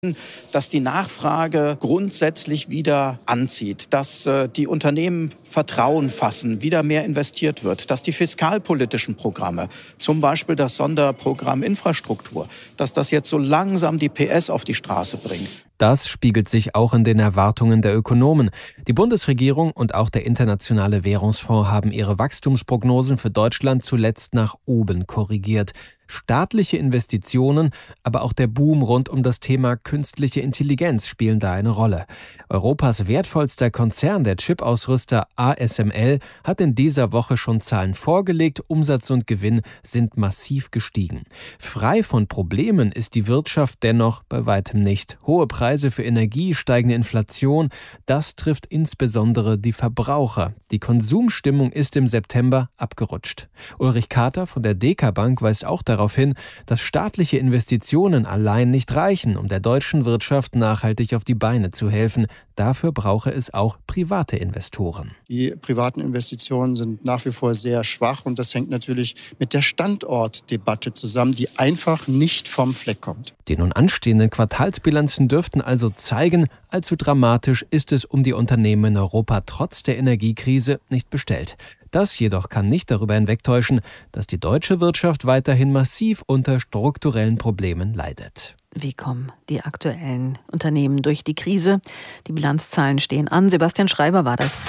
dass die Nachfrage grundsätzlich wieder anzieht, dass die Unternehmen Vertrauen fassen, wieder mehr investiert wird, dass die fiskalpolitischen Programme, zum Beispiel das Sonderprogramm Infrastruktur, dass das jetzt so langsam die PS auf die Straße bringt. Das spiegelt sich auch in den Erwartungen der Ökonomen. Die Bundesregierung und auch der Internationale Währungsfonds haben ihre Wachstumsprognosen für Deutschland zuletzt nach oben korrigiert. Staatliche Investitionen, aber auch der Boom rund um das Thema künstliche Intelligenz spielen da eine Rolle. Europas wertvollster Konzern, der Chipausrüster ASML, hat in dieser Woche schon Zahlen vorgelegt. Umsatz und Gewinn sind massiv gestiegen. Frei von Problemen ist die Wirtschaft dennoch bei weitem nicht. Hohe Preise für Energie, steigende Inflation, das trifft insbesondere die Verbraucher. Die Konsumstimmung ist im September abgerutscht. Ulrich Kater von der DK Bank weist auch darauf hin, dass staatliche Investitionen allein nicht reichen, um der deutschen Wirtschaft nachhaltig auf die Beine zu helfen. Dafür brauche es auch private Investoren. Die privaten Investitionen sind nach wie vor sehr schwach und das hängt natürlich mit der Standortdebatte zusammen, die einfach nicht vom Fleck kommt. Die nun anstehenden Quartalsbilanzen dürften also zeigen, allzu dramatisch ist es um die Unternehmen in Europa trotz der Energiekrise nicht bestellt. Das jedoch kann nicht darüber hinwegtäuschen, dass die deutsche Wirtschaft weiterhin massiv unter strukturellen Problemen leidet. Wie kommen die aktuellen Unternehmen durch die Krise? Die Bilanzzahlen stehen an. Sebastian Schreiber war das.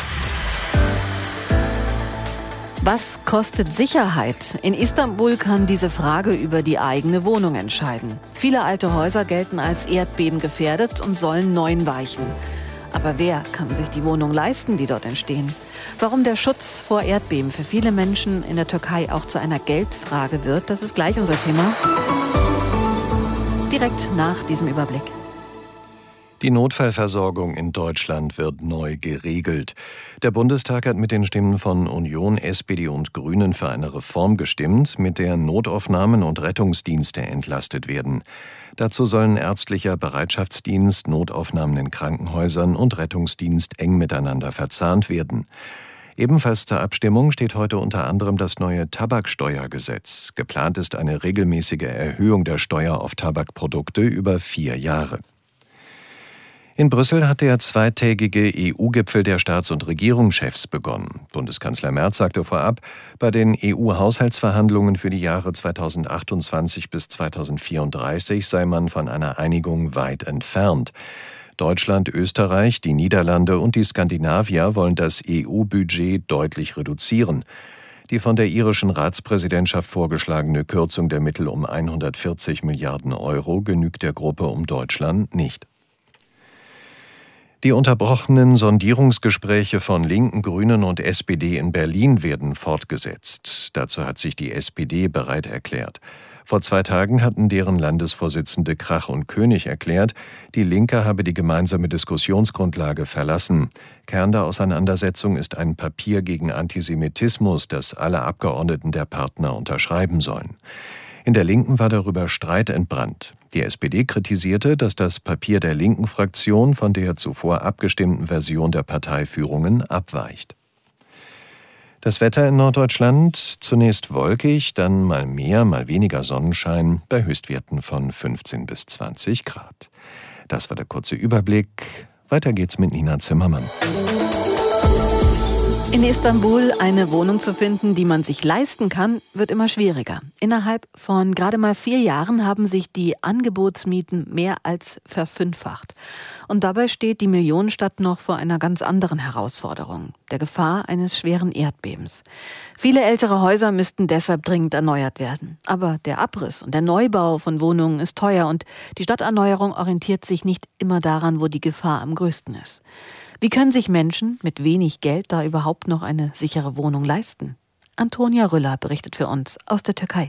Was kostet Sicherheit? In Istanbul kann diese Frage über die eigene Wohnung entscheiden. Viele alte Häuser gelten als erdbebengefährdet und sollen neuen weichen. Aber wer kann sich die Wohnung leisten, die dort entstehen? Warum der Schutz vor Erdbeben für viele Menschen in der Türkei auch zu einer Geldfrage wird, das ist gleich unser Thema. Direkt nach diesem Überblick. Die Notfallversorgung in Deutschland wird neu geregelt. Der Bundestag hat mit den Stimmen von Union, SPD und Grünen für eine Reform gestimmt, mit der Notaufnahmen und Rettungsdienste entlastet werden. Dazu sollen ärztlicher Bereitschaftsdienst, Notaufnahmen in Krankenhäusern und Rettungsdienst eng miteinander verzahnt werden. Ebenfalls zur Abstimmung steht heute unter anderem das neue Tabaksteuergesetz. Geplant ist eine regelmäßige Erhöhung der Steuer auf Tabakprodukte über 4 Jahre. In Brüssel hat der zweitägige EU-Gipfel der Staats- und Regierungschefs begonnen. Bundeskanzler Merz sagte vorab, bei den EU-Haushaltsverhandlungen für die Jahre 2028 bis 2034 sei man von einer Einigung weit entfernt. Deutschland, Österreich, die Niederlande und die Skandinavier wollen das EU-Budget deutlich reduzieren. Die von der irischen Ratspräsidentschaft vorgeschlagene Kürzung der Mittel um 140 Milliarden Euro genügt der Gruppe um Deutschland nicht. Die unterbrochenen Sondierungsgespräche von Linken, Grünen und SPD in Berlin werden fortgesetzt. Dazu hat sich die SPD bereit erklärt. Vor 2 Tagen hatten deren Landesvorsitzende Krach und König erklärt, die Linke habe die gemeinsame Diskussionsgrundlage verlassen. Kern der Auseinandersetzung ist ein Papier gegen Antisemitismus, das alle Abgeordneten der Partner unterschreiben sollen. In der Linken war darüber Streit entbrannt. Die SPD kritisierte, dass das Papier der linken Fraktion von der zuvor abgestimmten Version der Parteiführungen abweicht. Das Wetter in Norddeutschland: zunächst wolkig, dann mal mehr, mal weniger Sonnenschein bei Höchstwerten von 15 bis 20 Grad. Das war der kurze Überblick. Weiter geht's mit Nina Zimmermann. In Istanbul eine Wohnung zu finden, die man sich leisten kann, wird immer schwieriger. Innerhalb von gerade mal 4 Jahren haben sich die Angebotsmieten mehr als verfünffacht. Und dabei steht die Millionenstadt noch vor einer ganz anderen Herausforderung: der Gefahr eines schweren Erdbebens. Viele ältere Häuser müssten deshalb dringend erneuert werden. Aber der Abriss und der Neubau von Wohnungen ist teuer und die Stadterneuerung orientiert sich nicht immer daran, wo die Gefahr am größten ist. Wie können sich Menschen mit wenig Geld da überhaupt noch eine sichere Wohnung leisten? Antonia Rüller berichtet für uns aus der Türkei.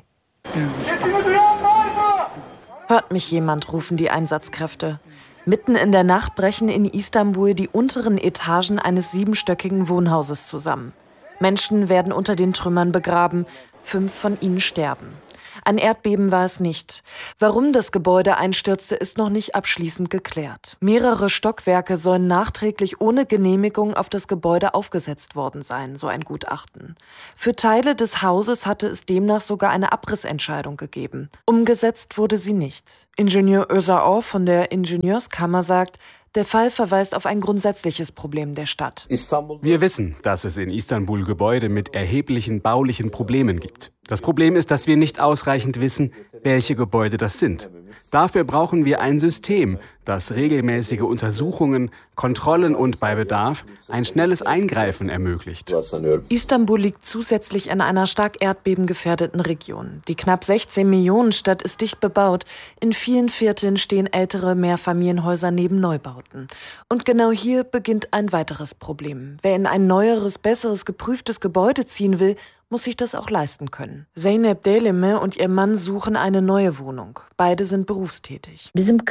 Hört mich jemand, rufen die Einsatzkräfte. Mitten in der Nacht brechen in Istanbul die unteren Etagen eines 7-stöckigen Wohnhauses zusammen. Menschen werden unter den Trümmern begraben, 5 von ihnen sterben. Ein Erdbeben war es nicht. Warum das Gebäude einstürzte, ist noch nicht abschließend geklärt. Mehrere Stockwerke sollen nachträglich ohne Genehmigung auf das Gebäude aufgesetzt worden sein, so ein Gutachten. Für Teile des Hauses hatte es demnach sogar eine Abrissentscheidung gegeben. Umgesetzt wurde sie nicht. Ingenieur Özaor von der Ingenieurskammer sagt, der Fall verweist auf ein grundsätzliches Problem der Stadt. Wir wissen, dass es in Istanbul Gebäude mit erheblichen baulichen Problemen gibt. Das Problem ist, dass wir nicht ausreichend wissen, welche Gebäude das sind. Dafür brauchen wir ein System, das regelmäßige Untersuchungen, Kontrollen und bei Bedarf ein schnelles Eingreifen ermöglicht. Istanbul liegt zusätzlich in einer stark erdbebengefährdeten Region. Die knapp 16 Millionen Stadt ist dicht bebaut. In vielen Vierteln stehen ältere Mehrfamilienhäuser neben Neubauten. Und genau hier beginnt ein weiteres Problem. Wer in ein neueres, besseres, geprüftes Gebäude ziehen will, muss sich das auch leisten können. Zeynep Deleme und ihr Mann suchen eine neue Wohnung. Beide sind berufstätig.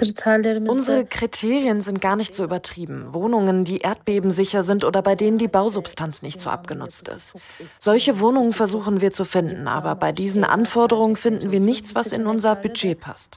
Unsere Kriterien sind gar nicht so übertrieben. Wohnungen, die erdbebensicher sind oder bei denen die Bausubstanz nicht so abgenutzt ist. Solche Wohnungen versuchen wir zu finden, aber bei diesen Anforderungen finden wir nichts, was in unser Budget passt.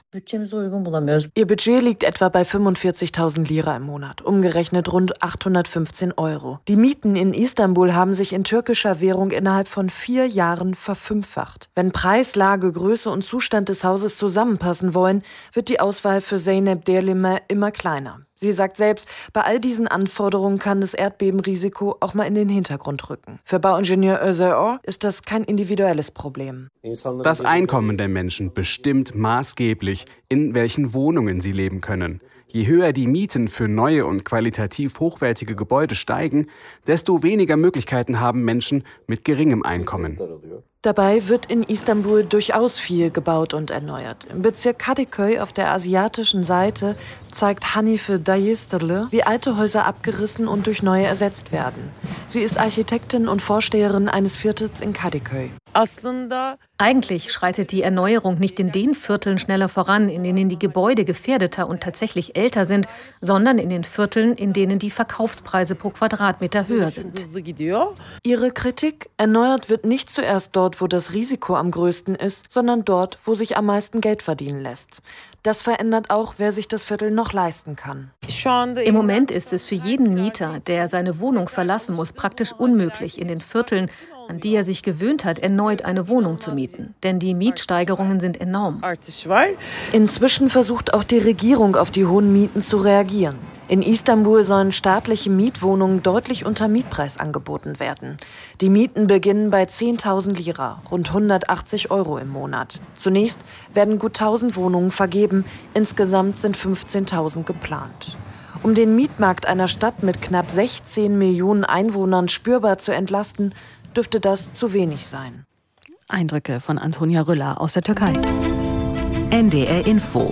Ihr Budget liegt etwa bei 45.000 Lira im Monat, umgerechnet rund 815 €. Die Mieten in Istanbul haben sich in türkischer Währung innerhalb von 4 Jahren verfünffacht. Wenn Preis, Lage, Größe und Zustand des Hauses zusammenpassen wollen, wird die Auswahl für Zeynep Deleme immer kleiner. Sie sagt selbst, bei all diesen Anforderungen kann das Erdbebenrisiko auch mal in den Hintergrund rücken. Für Bauingenieur Özaor ist das kein individuelles Problem. Das Einkommen der Menschen bestimmt maßgeblich, in welchen Wohnungen sie leben können. Je höher die Mieten für neue und qualitativ hochwertige Gebäude steigen, desto weniger Möglichkeiten haben Menschen mit geringem Einkommen. Dabei wird in Istanbul durchaus viel gebaut und erneuert. Im Bezirk Kadıköy auf der asiatischen Seite zeigt Hanife Dayisterle, wie alte Häuser abgerissen und durch neue ersetzt werden. Sie ist Architektin und Vorsteherin eines Viertels in Kadıköy. Eigentlich schreitet die Erneuerung nicht in den Vierteln schneller voran, in denen die Gebäude gefährdeter und tatsächlich älter sind, sondern in den Vierteln, in denen die Verkaufspreise pro Quadratmeter höher sind. Ihre Kritik: Erneuert wird nicht zuerst dort, wo das Risiko am größten ist, sondern dort, wo sich am meisten Geld verdienen lässt. Das verändert auch, wer sich das Viertel noch leisten kann. Im Moment ist es für jeden Mieter, der seine Wohnung verlassen muss, praktisch unmöglich, in den Vierteln, an die er sich gewöhnt hat, erneut eine Wohnung zu mieten. Denn die Mietsteigerungen sind enorm. Inzwischen versucht auch die Regierung auf die hohen Mieten zu reagieren. In Istanbul sollen staatliche Mietwohnungen deutlich unter Mietpreis angeboten werden. Die Mieten beginnen bei 10.000 Lira, rund 180 € im Monat. Zunächst werden gut 1.000 Wohnungen vergeben, insgesamt sind 15.000 geplant. Um den Mietmarkt einer Stadt mit knapp 16 Millionen Einwohnern spürbar zu entlasten, dürfte das zu wenig sein. Eindrücke von Antonia Rüller aus der Türkei. NDR Info.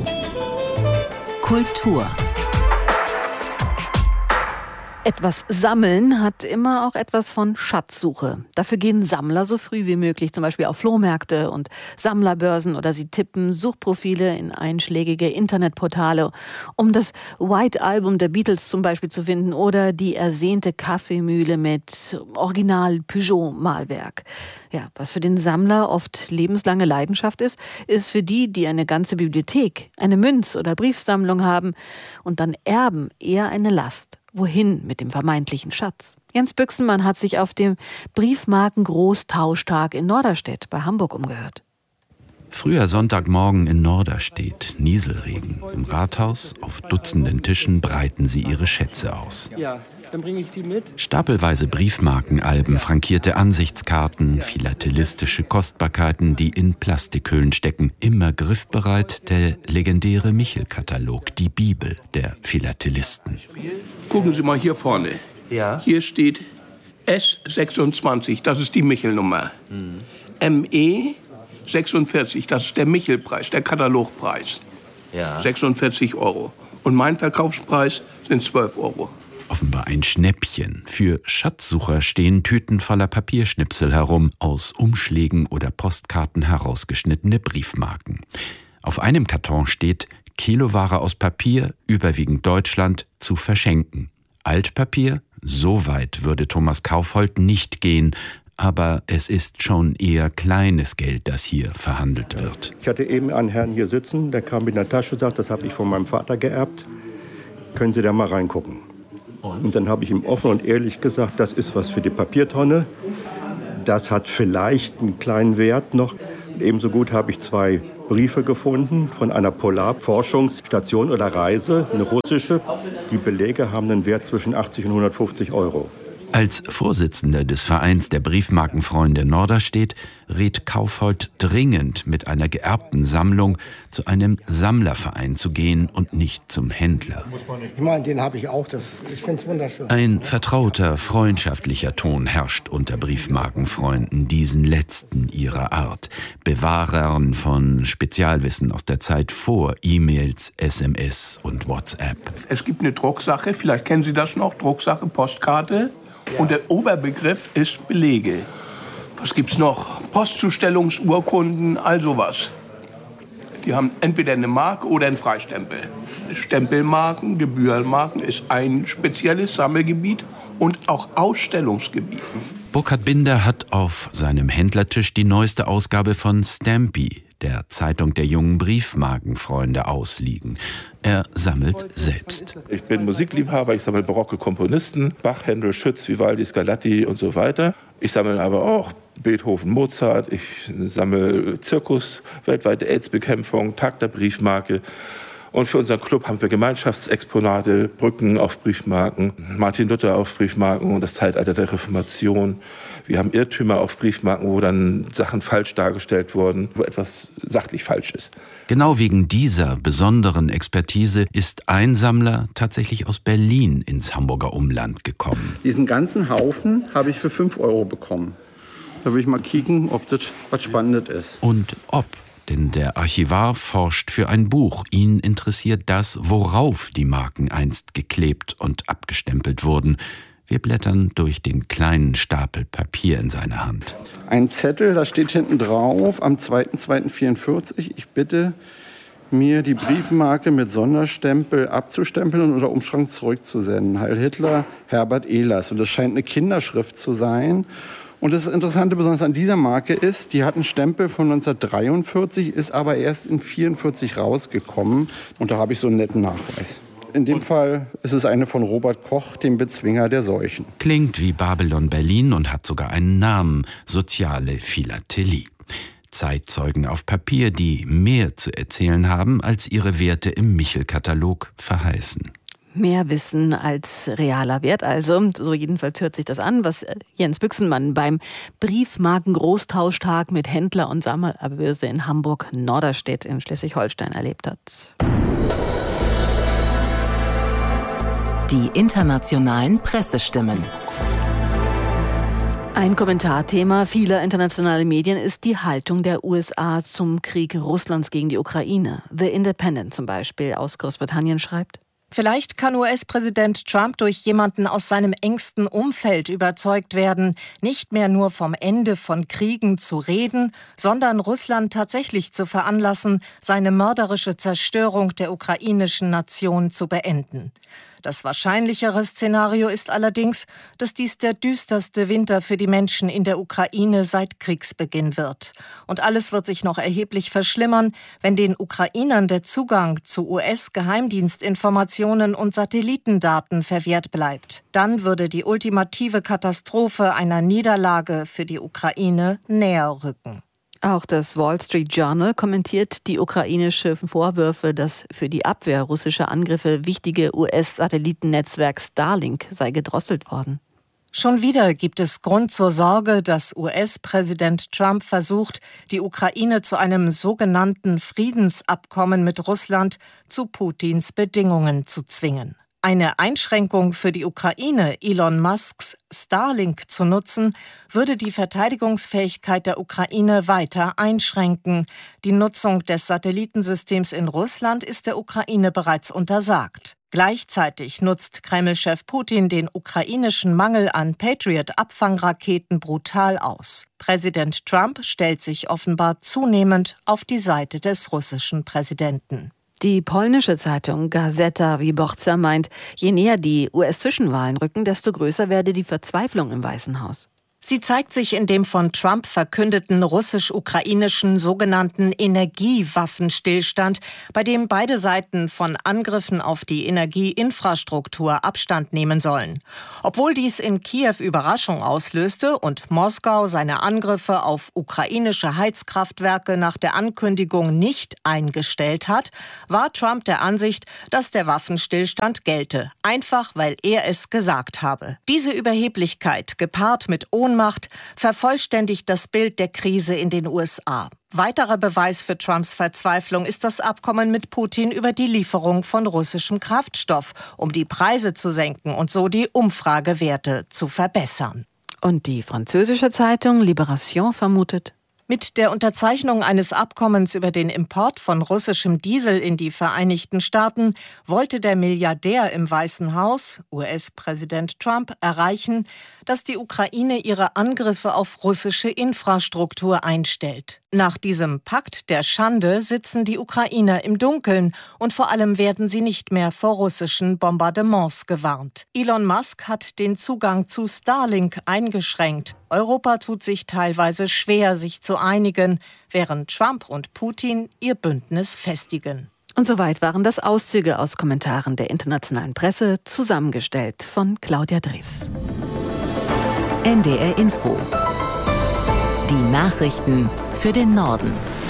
Kultur. Etwas sammeln hat immer auch etwas von Schatzsuche. Dafür gehen Sammler so früh wie möglich zum Beispiel auf Flohmärkte und Sammlerbörsen oder sie tippen Suchprofile in einschlägige Internetportale, um das White Album der Beatles zum Beispiel zu finden oder die ersehnte Kaffeemühle mit Original Peugeot-Malwerk. Ja, was für den Sammler oft lebenslange Leidenschaft ist, ist für die, die eine ganze Bibliothek, eine Münz- oder Briefsammlung haben und dann erben, eher eine Last. Wohin mit dem vermeintlichen Schatz? Jens Büchsenmann hat sich auf dem Briefmarken-Großtauschtag in Norderstedt bei Hamburg umgehört. Früher Sonntagmorgen in Norderstedt, Nieselregen. Im Rathaus, auf Dutzenden Tischen breiten sie ihre Schätze aus. Ja, dann bringe ich die mit. Stapelweise Briefmarkenalben, frankierte Ansichtskarten, philatelistische Kostbarkeiten, die in Plastikhüllen stecken. Immer griffbereit der legendäre Michel-Katalog, die Bibel der Philatelisten. Gucken Sie mal hier vorne. Ja. Hier steht S26, das ist die Michel-Nummer. ME 46, das ist der Michel-Preis, der Katalogpreis. Ja. 46 €. Und mein Verkaufspreis sind 12 €. Offenbar ein Schnäppchen. Für Schatzsucher stehen Tüten voller Papierschnipsel herum, aus Umschlägen oder Postkarten herausgeschnittene Briefmarken. Auf einem Karton steht: Kiloware aus Papier, überwiegend Deutschland, zu verschenken. Altpapier? So weit würde Thomas Kaufhold nicht gehen, aber es ist schon eher kleines Geld, das hier verhandelt wird. Ich hatte eben einen Herrn hier sitzen, der kam mit einer Tasche und sagt, das habe ich von meinem Vater geerbt. Können Sie da mal reingucken? Und dann habe ich ihm offen und ehrlich gesagt, das ist was für die Papiertonne. Das hat vielleicht einen kleinen Wert noch. Ebenso gut habe ich 2 Briefe gefunden von einer Polarforschungsstation oder Reise, eine russische. Die Belege haben einen Wert zwischen 80 und 150 Euro. Als Vorsitzender des Vereins der Briefmarkenfreunde Norderstedt rät Kaufhold dringend, mit einer geerbten Sammlung zu einem Sammlerverein zu gehen und nicht zum Händler. Ich meine, den habe ich auch. Ich finde es wunderschön. Ein vertrauter, freundschaftlicher Ton herrscht unter Briefmarkenfreunden, diesen letzten ihrer Art. Bewahrern von Spezialwissen aus der Zeit vor E-Mails, SMS und WhatsApp. Es gibt eine Drucksache, vielleicht kennen Sie das noch, Drucksache, Postkarte. Und der Oberbegriff ist Belege. Was gibt's noch? Postzustellungsurkunden, all sowas. Die haben entweder eine Marke oder einen Freistempel. Stempelmarken, Gebührenmarken ist ein spezielles Sammelgebiet und auch Ausstellungsgebiet. Burkhard Binder hat auf seinem Händlertisch die neueste Ausgabe von Stampy, der Zeitung der jungen Briefmarkenfreunde, ausliegen. Er sammelt selbst. Ich bin Musikliebhaber, ich sammle barocke Komponisten, Bach, Händel, Schütz, Vivaldi, Scarlatti und so weiter. Ich sammle aber auch Beethoven, Mozart, ich sammle Zirkus, weltweite AIDS-Bekämpfung, Tag der Briefmarke. Und für unseren Club haben wir Gemeinschaftsexponate, Brücken auf Briefmarken, Martin Luther auf Briefmarken und das Zeitalter der Reformation. Wir haben Irrtümer auf Briefmarken, wo dann Sachen falsch dargestellt wurden, wo etwas sachlich falsch ist. Genau wegen dieser besonderen Expertise ist ein Sammler tatsächlich aus Berlin ins Hamburger Umland gekommen. Diesen ganzen Haufen habe ich für 5 Euro bekommen. Da will ich mal kicken, ob das was Spannendes ist. Und ob. Denn der Archivar forscht für ein Buch. Ihn interessiert das, worauf die Marken einst geklebt und abgestempelt wurden. Wir blättern durch den kleinen Stapel Papier in seiner Hand. Ein Zettel, da steht hinten drauf, am 2.2.44, ich bitte, mir die Briefmarke mit Sonderstempel abzustempeln und unter Umschrank zurückzusenden. Heil Hitler, Herbert Ehlers. Und das scheint eine Kinderschrift zu sein. Und das Interessante besonders an dieser Marke ist, die hat einen Stempel von 1943, ist aber erst in 1944 rausgekommen. Und da habe ich so einen netten Nachweis. In dem Fall ist es eine von Robert Koch, dem Bezwinger der Seuchen. Klingt wie Babylon Berlin und hat sogar einen Namen: Soziale Philatelie. Zeitzeugen auf Papier, die mehr zu erzählen haben, als ihre Werte im Michel-Katalog verheißen. Mehr Wissen als realer Wert also. So jedenfalls hört sich das an, was Jens Büchsenmann beim Briefmarken-Großtauschtag mit Händler- und Sammelbörse in Hamburg-Norderstedt in Schleswig-Holstein erlebt hat. Die internationalen Pressestimmen. Ein Kommentarthema vieler internationaler Medien ist die Haltung der USA zum Krieg Russlands gegen die Ukraine. The Independent zum Beispiel aus Großbritannien schreibt: Vielleicht kann US-Präsident Trump durch jemanden aus seinem engsten Umfeld überzeugt werden, nicht mehr nur vom Ende von Kriegen zu reden, sondern Russland tatsächlich zu veranlassen, seine mörderische Zerstörung der ukrainischen Nation zu beenden. Das wahrscheinlichere Szenario ist allerdings, dass dies der düsterste Winter für die Menschen in der Ukraine seit Kriegsbeginn wird. Und alles wird sich noch erheblich verschlimmern, wenn den Ukrainern der Zugang zu US-Geheimdienstinformationen und Satellitendaten verwehrt bleibt. Dann würde die ultimative Katastrophe einer Niederlage für die Ukraine näher rücken. Auch das Wall Street Journal kommentiert die ukrainischen Vorwürfe, dass für die Abwehr russischer Angriffe wichtige US-Satellitennetzwerk Starlink sei gedrosselt worden. Schon wieder gibt es Grund zur Sorge, dass US-Präsident Trump versucht, die Ukraine zu einem sogenannten Friedensabkommen mit Russland zu Putins Bedingungen zu zwingen. Eine Einschränkung für die Ukraine, Elon Musks Starlink zu nutzen, würde die Verteidigungsfähigkeit der Ukraine weiter einschränken. Die Nutzung des Satellitensystems in Russland ist der Ukraine bereits untersagt. Gleichzeitig nutzt Kreml-Chef Putin den ukrainischen Mangel an Patriot-Abfangraketen brutal aus. Präsident Trump stellt sich offenbar zunehmend auf die Seite des russischen Präsidenten. Die polnische Zeitung Gazeta Wyborcza meint, je näher die US-Zwischenwahlen rücken, desto größer werde die Verzweiflung im Weißen Haus. Sie zeigt sich in dem von Trump verkündeten russisch-ukrainischen sogenannten Energiewaffenstillstand, bei dem beide Seiten von Angriffen auf die Energieinfrastruktur Abstand nehmen sollen. Obwohl dies in Kiew Überraschung auslöste und Moskau seine Angriffe auf ukrainische Heizkraftwerke nach der Ankündigung nicht eingestellt hat, war Trump der Ansicht, dass der Waffenstillstand gelte, einfach weil er es gesagt habe. Diese Überheblichkeit, gepaart mit Ohnmacht, vervollständigt das Bild der Krise in den USA. Weiterer Beweis für Trumps Verzweiflung ist das Abkommen mit Putin über die Lieferung von russischem Kraftstoff, um die Preise zu senken und so die Umfragewerte zu verbessern. Und die französische Zeitung Libération vermutet: Mit der Unterzeichnung eines Abkommens über den Import von russischem Diesel in die Vereinigten Staaten wollte der Milliardär im Weißen Haus, US-Präsident Trump, erreichen, dass die Ukraine ihre Angriffe auf russische Infrastruktur einstellt. Nach diesem Pakt der Schande sitzen die Ukrainer im Dunkeln und vor allem werden sie nicht mehr vor russischen Bombardements gewarnt. Elon Musk hat den Zugang zu Starlink eingeschränkt. Europa tut sich teilweise schwer, sich zu einigen, während Trump und Putin ihr Bündnis festigen. Und soweit waren das Auszüge aus Kommentaren der internationalen Presse, zusammengestellt von Claudia Drews. NDR Info. Die Nachrichten für den Norden.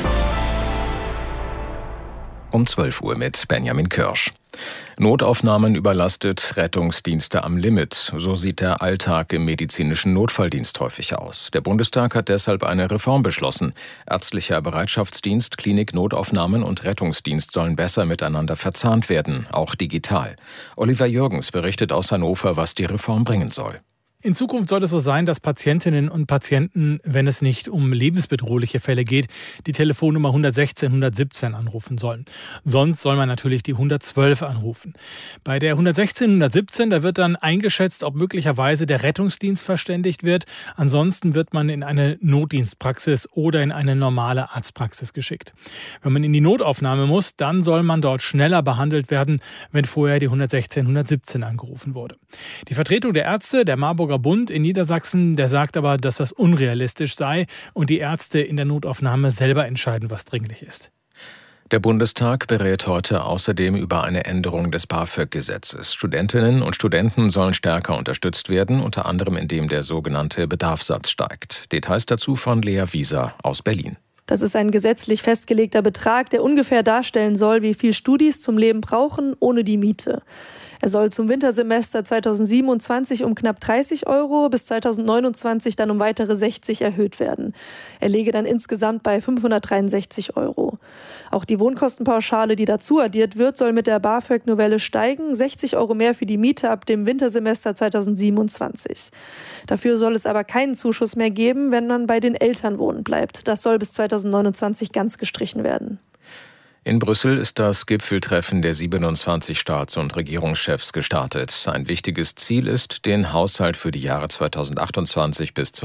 Um 12 Uhr mit Benjamin Kirsch. Notaufnahmen überlastet, Rettungsdienste am Limit. So sieht der Alltag im medizinischen Notfalldienst häufig aus. Der Bundestag hat deshalb eine Reform beschlossen. Ärztlicher Bereitschaftsdienst, Klinik, Notaufnahmen und Rettungsdienst sollen besser miteinander verzahnt werden, auch digital. Oliver Jürgens berichtet aus Hannover, was die Reform bringen soll. In Zukunft soll es so sein, dass Patientinnen und Patienten, wenn es nicht um lebensbedrohliche Fälle geht, die Telefonnummer 116 117 anrufen sollen. Sonst soll man natürlich die 112 anrufen. Bei der 116 117, da wird dann eingeschätzt, ob möglicherweise der Rettungsdienst verständigt wird. Ansonsten wird man in eine Notdienstpraxis oder in eine normale Arztpraxis geschickt. Wenn man in die Notaufnahme muss, dann soll man dort schneller behandelt werden, wenn vorher die 116 117 angerufen wurde. Die Vertretung der Ärzte, der Marburger Bund in Niedersachsen, der sagt aber, dass das unrealistisch sei und die Ärzte in der Notaufnahme selber entscheiden, was dringlich ist. Der Bundestag berät heute außerdem über eine Änderung des BAföG-Gesetzes. Studentinnen und Studenten sollen stärker unterstützt werden, unter anderem indem der sogenannte Bedarfssatz steigt. Details dazu von Lea Wieser aus Berlin. Das ist ein gesetzlich festgelegter Betrag, der ungefähr darstellen soll, wie viel Studis zum Leben brauchen, ohne die Miete. Er soll zum Wintersemester 2027 um knapp 30 €, bis 2029 dann um weitere 60 erhöht werden. Er läge dann insgesamt bei 563 €. Auch die Wohnkostenpauschale, die dazu addiert wird, soll mit der BAföG-Novelle steigen, 60 € mehr für die Miete ab dem Wintersemester 2027. Dafür soll es aber keinen Zuschuss mehr geben, wenn man bei den Eltern wohnen bleibt. Das soll bis 2029 ganz gestrichen werden. In Brüssel ist das Gipfeltreffen der 27 Staats- und Regierungschefs gestartet. Ein wichtiges Ziel ist, den Haushalt für die Jahre 2028 bis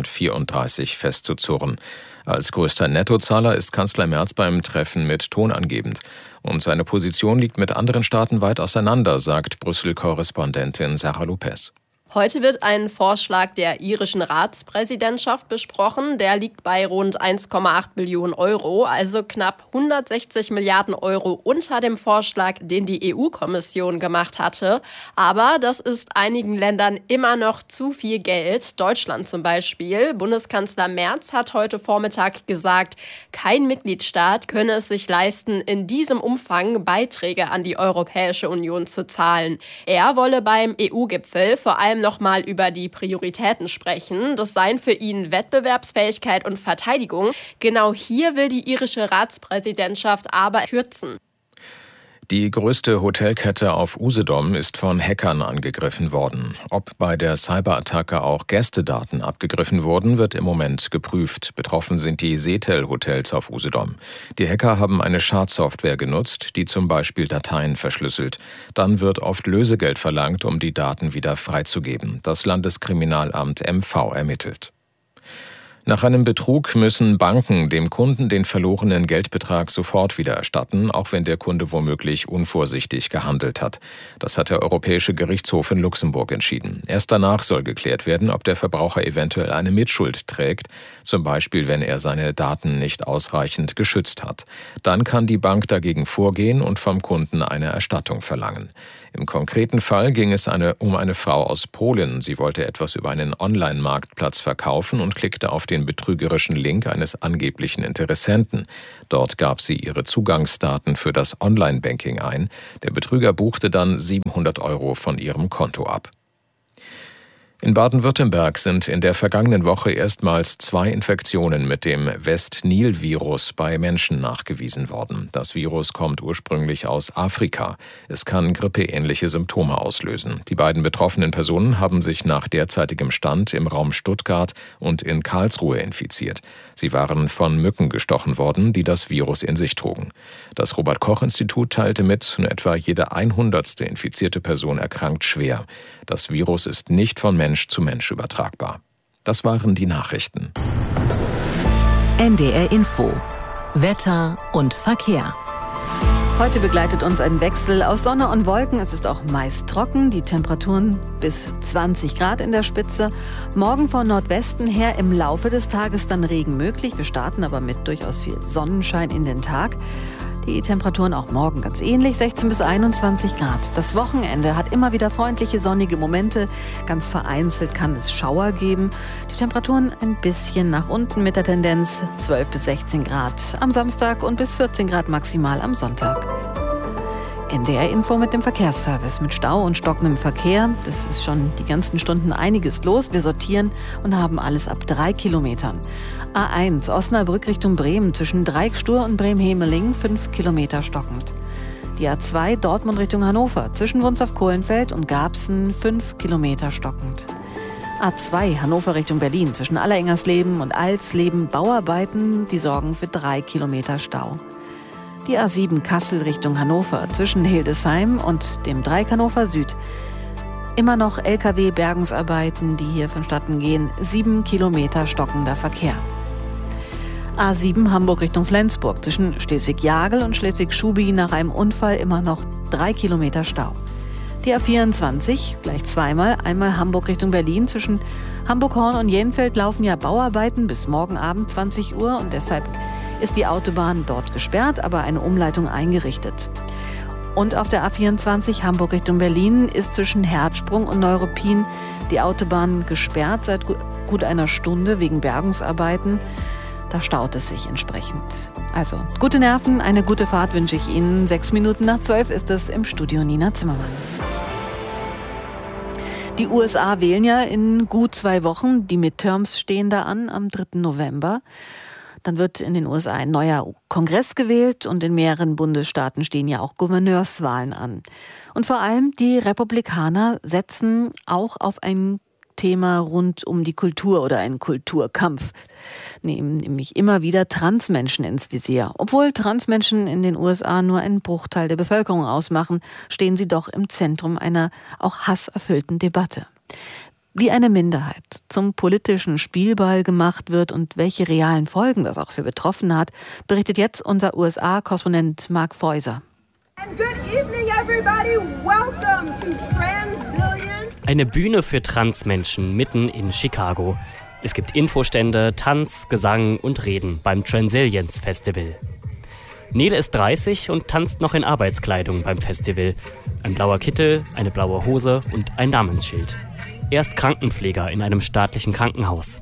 2034 festzuzurren. Als größter Nettozahler ist Kanzler Merz beim Treffen mit tonangebend. Und seine Position liegt mit anderen Staaten weit auseinander, sagt Brüssel-Korrespondentin Sarah Lopez. Heute wird ein Vorschlag der irischen Ratspräsidentschaft besprochen. Der liegt bei rund 1,8 Billionen €, also knapp 160 Milliarden € unter dem Vorschlag, den die EU-Kommission gemacht hatte. Aber das ist einigen Ländern immer noch zu viel Geld. Deutschland zum Beispiel. Bundeskanzler Merz hat heute Vormittag gesagt, kein Mitgliedstaat könne es sich leisten, in diesem Umfang Beiträge an die Europäische Union zu zahlen. Er wolle beim EU-Gipfel vor allem noch mal über die Prioritäten sprechen. Das seien für ihn Wettbewerbsfähigkeit und Verteidigung. Genau hier will die irische Ratspräsidentschaft aber kürzen. Die größte Hotelkette auf Usedom ist von Hackern angegriffen worden. Ob bei der Cyberattacke auch Gästedaten abgegriffen wurden, wird im Moment geprüft. Betroffen sind die Seetel-Hotels auf Usedom. Die Hacker haben eine Schadsoftware genutzt, die zum Beispiel Dateien verschlüsselt. Dann wird oft Lösegeld verlangt, um die Daten wieder freizugeben. Das Landeskriminalamt MV ermittelt. Nach einem Betrug müssen Banken dem Kunden den verlorenen Geldbetrag sofort wieder erstatten, auch wenn der Kunde womöglich unvorsichtig gehandelt hat. Das hat der Europäische Gerichtshof in Luxemburg entschieden. Erst danach soll geklärt werden, ob der Verbraucher eventuell eine Mitschuld trägt, zum Beispiel wenn er seine Daten nicht ausreichend geschützt hat. Dann kann die Bank dagegen vorgehen und vom Kunden eine Erstattung verlangen. Im konkreten Fall ging es um eine Frau aus Polen. Sie wollte etwas über einen Online-Marktplatz verkaufen und klickte auf den betrügerischen Link eines angeblichen Interessenten. Dort gab sie ihre Zugangsdaten für das Online-Banking ein. Der Betrüger buchte dann 700 € von ihrem Konto ab. In Baden-Württemberg sind in der vergangenen Woche erstmals 2 Infektionen mit dem West-Nil-Virus bei Menschen nachgewiesen worden. Das Virus kommt ursprünglich aus Afrika. Es kann grippeähnliche Symptome auslösen. Die beiden betroffenen Personen haben sich nach derzeitigem Stand im Raum Stuttgart und in Karlsruhe infiziert. Sie waren von Mücken gestochen worden, die das Virus in sich trugen. Das Robert-Koch-Institut teilte mit, nur etwa jede 100. infizierte Person erkrankt schwer. Das Virus ist nicht von Mensch zu Mensch übertragbar. Das waren die Nachrichten. NDR Info. Wetter und Verkehr. Heute begleitet uns ein Wechsel aus Sonne und Wolken. Es ist auch meist trocken, die Temperaturen bis 20 Grad in der Spitze. Morgen von Nordwesten her im Laufe des Tages dann Regen möglich. Wir starten aber mit durchaus viel Sonnenschein in den Tag. Die Temperaturen auch morgen ganz ähnlich, 16 bis 21 Grad. Das Wochenende hat immer wieder freundliche, sonnige Momente. Ganz vereinzelt kann es Schauer geben. Die Temperaturen ein bisschen nach unten mit der Tendenz 12 bis 16 Grad am Samstag und bis 14 Grad maximal am Sonntag. NDR Info mit dem Verkehrsservice. Mit Stau und stockendem Verkehr. Das ist schon die ganzen Stunden einiges los. Wir sortieren und haben alles ab 3 Kilometern. A1 Osnabrück Richtung Bremen zwischen Dreieckstur und Bremen-Hemeling 5 Kilometer stockend. Die A2 Dortmund Richtung Hannover zwischen Wunstorf-Kohlenfeld und Garbsen 5 Kilometer stockend. A2 Hannover Richtung Berlin zwischen Allerengersleben und Alsleben Bauarbeiten, die sorgen für 3 Kilometer Stau. Die A7 Kassel Richtung Hannover zwischen Hildesheim und dem Dreieck Hannover Süd. Immer noch Lkw-Bergungsarbeiten, die hier vonstatten gehen. 7 Kilometer stockender Verkehr. A7 Hamburg Richtung Flensburg zwischen Schleswig-Jagel und Schleswig-Schubi nach einem Unfall immer noch 3 Kilometer Stau. Die A24 gleich zweimal, einmal Hamburg Richtung Berlin zwischen Hamburg-Horn und Jenfeld laufen ja Bauarbeiten bis morgen Abend 20 Uhr und deshalb ist die Autobahn dort gesperrt, aber eine Umleitung eingerichtet. Und auf der A24 Hamburg Richtung Berlin ist zwischen Herzsprung und Neuruppin die Autobahn gesperrt seit gut einer Stunde wegen Bergungsarbeiten. Da staut es sich entsprechend. Also, gute Nerven, eine gute Fahrt wünsche ich Ihnen. 6 Minuten nach 12 ist es im Studio Nina Zimmermann. Die USA wählen ja in gut 2 Wochen. Die Midterms stehen da an am 3. November. Dann wird in den USA ein neuer Kongress gewählt und in mehreren Bundesstaaten stehen ja auch Gouverneurswahlen an. Und vor allem die Republikaner setzen auch auf ein Thema rund um die Kultur oder einen Kulturkampf. Nehmen nämlich immer wieder Transmenschen ins Visier. Obwohl Transmenschen in den USA nur einen Bruchteil der Bevölkerung ausmachen, stehen sie doch im Zentrum einer auch hasserfüllten Debatte. Wie eine Minderheit zum politischen Spielball gemacht wird und welche realen Folgen das auch für Betroffene hat, berichtet jetzt unser USA-Korrespondent Mark Feuser. Eine Bühne für Transmenschen mitten in Chicago. Es gibt Infostände, Tanz, Gesang und Reden beim Transilience Festival. Nele ist 30 und tanzt noch in Arbeitskleidung beim Festival. Ein blauer Kittel, eine blaue Hose und ein Namensschild. Er ist Krankenpfleger in einem staatlichen Krankenhaus.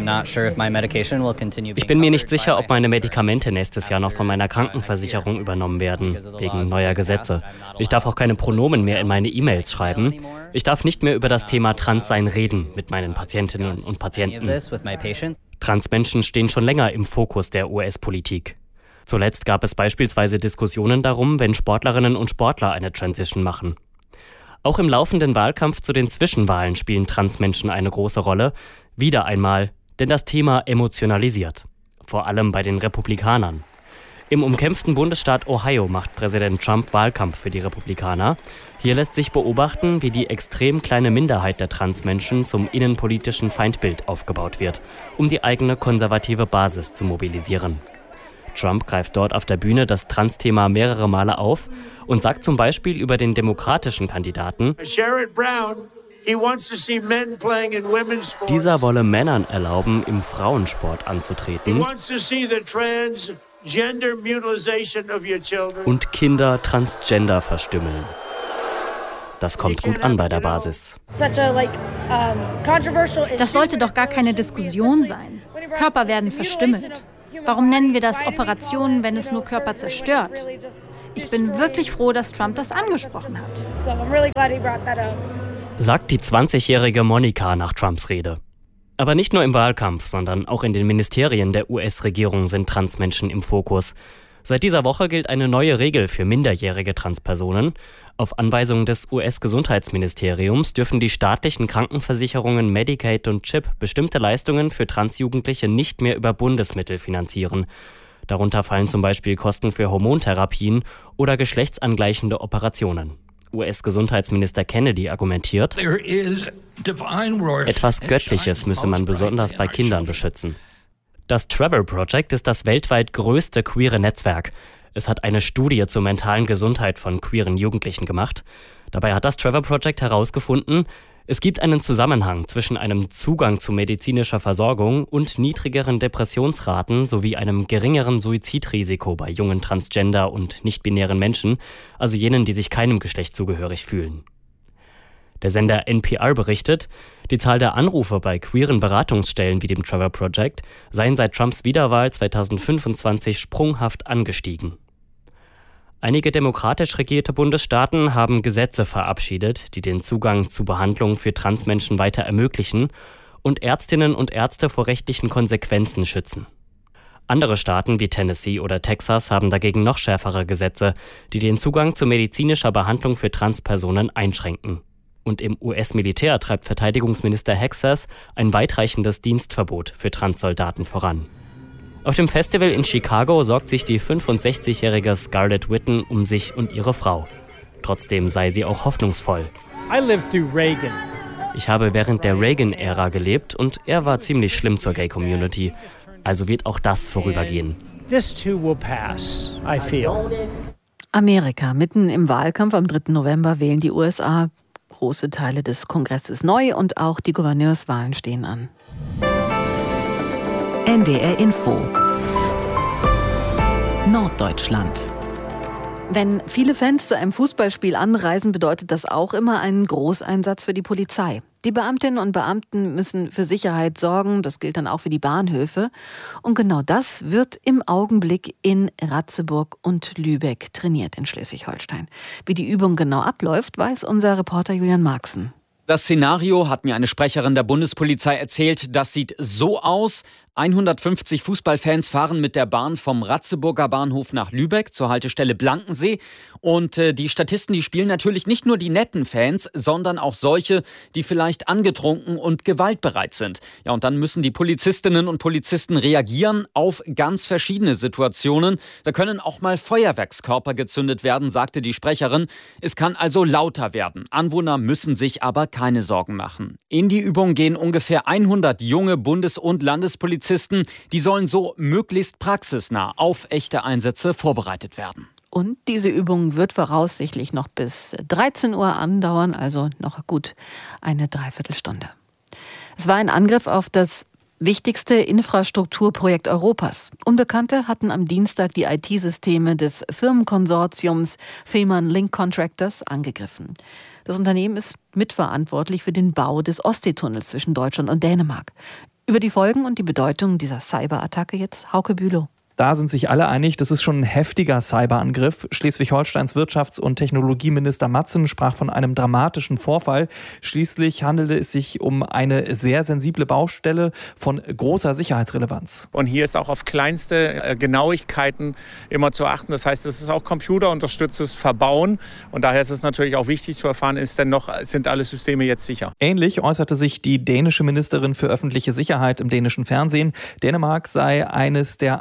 Ich bin mir nicht sicher, ob meine Medikamente nächstes Jahr noch von meiner Krankenversicherung übernommen werden, wegen neuer Gesetze. Ich darf auch keine Pronomen mehr in meine E-Mails schreiben. Ich darf nicht mehr über das Thema Transsein reden mit meinen Patientinnen und Patienten. Transmenschen stehen schon länger im Fokus der US-Politik. Zuletzt gab es beispielsweise Diskussionen darum, wenn Sportlerinnen und Sportler eine Transition machen. Auch im laufenden Wahlkampf zu den Zwischenwahlen spielen Transmenschen eine große Rolle. Wieder einmal, denn das Thema emotionalisiert. Vor allem bei den Republikanern. Im umkämpften Bundesstaat Ohio macht Präsident Trump Wahlkampf für die Republikaner. Hier lässt sich beobachten, wie die extrem kleine Minderheit der Transmenschen zum innenpolitischen Feindbild aufgebaut wird, um die eigene konservative Basis zu mobilisieren. Trump greift dort auf der Bühne das Trans-Thema mehrere Male auf und sagt zum Beispiel über den demokratischen Kandidaten, dieser wolle Männern erlauben, im Frauensport anzutreten und Kinder transgender verstümmeln. Das kommt gut an bei der Basis. Das sollte doch gar keine Diskussion sein. Körper werden verstümmelt. Warum nennen wir das Operationen, wenn es nur Körper zerstört? Ich bin wirklich froh, dass Trump das angesprochen hat. Sagt die 20-jährige Monica nach Trumps Rede. Aber nicht nur im Wahlkampf, sondern auch in den Ministerien der US-Regierung sind Transmenschen im Fokus. Seit dieser Woche gilt eine neue Regel für minderjährige Transpersonen. Auf Anweisung des US-Gesundheitsministeriums dürfen die staatlichen Krankenversicherungen Medicaid und CHIP bestimmte Leistungen für Transjugendliche nicht mehr über Bundesmittel finanzieren. Darunter fallen zum Beispiel Kosten für Hormontherapien oder geschlechtsangleichende Operationen. US-Gesundheitsminister Kennedy argumentiert, etwas Göttliches müsse man besonders bei Kindern beschützen. Das Trevor Project ist das weltweit größte queere Netzwerk. Es hat eine Studie zur mentalen Gesundheit von queeren Jugendlichen gemacht. Dabei hat das Trevor Project herausgefunden, es gibt einen Zusammenhang zwischen einem Zugang zu medizinischer Versorgung und niedrigeren Depressionsraten sowie einem geringeren Suizidrisiko bei jungen Transgender- und nicht-binären Menschen, also jenen, die sich keinem Geschlecht zugehörig fühlen. Der Sender NPR berichtet, die Zahl der Anrufe bei queeren Beratungsstellen wie dem Trevor Project seien seit Trumps Wiederwahl 2025 sprunghaft angestiegen. Einige demokratisch regierte Bundesstaaten haben Gesetze verabschiedet, die den Zugang zu Behandlung für Transmenschen weiter ermöglichen und Ärztinnen und Ärzte vor rechtlichen Konsequenzen schützen. Andere Staaten wie Tennessee oder Texas haben dagegen noch schärfere Gesetze, die den Zugang zu medizinischer Behandlung für Transpersonen einschränken. Und im US-Militär treibt Verteidigungsminister Hegseth ein weitreichendes Dienstverbot für Transsoldaten voran. Auf dem Festival in Chicago sorgt sich die 65-jährige Scarlett Whitten um sich und ihre Frau. Trotzdem sei sie auch hoffnungsvoll. Ich habe während der Reagan-Ära gelebt und er war ziemlich schlimm zur Gay-Community. Also wird auch das vorübergehen. Amerika. Mitten im Wahlkampf am 3. November wählen die USA große Teile des Kongresses neu und auch die Gouverneurswahlen stehen an. NDR Info Norddeutschland. Wenn viele Fans zu einem Fußballspiel anreisen, bedeutet das auch immer einen Großeinsatz für die Polizei. Die Beamtinnen und Beamten müssen für Sicherheit sorgen, das gilt dann auch für die Bahnhöfe. Und genau das wird im Augenblick in Ratzeburg und Lübeck trainiert in Schleswig-Holstein. Wie die Übung genau abläuft, weiß unser Reporter Julian Marxen. Das Szenario, hat mir eine Sprecherin der Bundespolizei erzählt, das sieht so aus. 150 Fußballfans fahren mit der Bahn vom Ratzeburger Bahnhof nach Lübeck zur Haltestelle Blankensee. Und die Statisten, die spielen natürlich nicht nur die netten Fans, sondern auch solche, die vielleicht angetrunken und gewaltbereit sind. Ja, und dann müssen die Polizistinnen und Polizisten reagieren auf ganz verschiedene Situationen. Da können auch mal Feuerwerkskörper gezündet werden, sagte die Sprecherin. Es kann also lauter werden. Anwohner müssen sich aber keine Sorgen machen. In die Übung gehen ungefähr 100 junge Bundes- und Landespolizisten. Die sollen so möglichst praxisnah auf echte Einsätze vorbereitet werden. Und diese Übung wird voraussichtlich noch bis 13 Uhr andauern, also noch gut eine Dreiviertelstunde. Es war ein Angriff auf das wichtigste Infrastrukturprojekt Europas. Unbekannte hatten am Dienstag die IT-Systeme des Firmenkonsortiums Fehmarn Link Contractors angegriffen. Das Unternehmen ist mitverantwortlich für den Bau des Ostseetunnels zwischen Deutschland und Dänemark. Über die Folgen und die Bedeutung dieser Cyberattacke jetzt Hauke Bülow. Da sind sich alle einig, das ist schon ein heftiger Cyberangriff. Schleswig-Holsteins Wirtschafts- und Technologieminister Matzen sprach von einem dramatischen Vorfall. Schließlich handelte es sich um eine sehr sensible Baustelle von großer Sicherheitsrelevanz. Und hier ist auch auf kleinste Genauigkeiten immer zu achten. Das heißt, es ist auch computerunterstütztes Verbauen. Und daher ist es natürlich auch wichtig zu erfahren, sind alle Systeme jetzt sicher. Ähnlich äußerte sich die dänische Ministerin für öffentliche Sicherheit im dänischen Fernsehen. Dänemark sei eines der am stärksten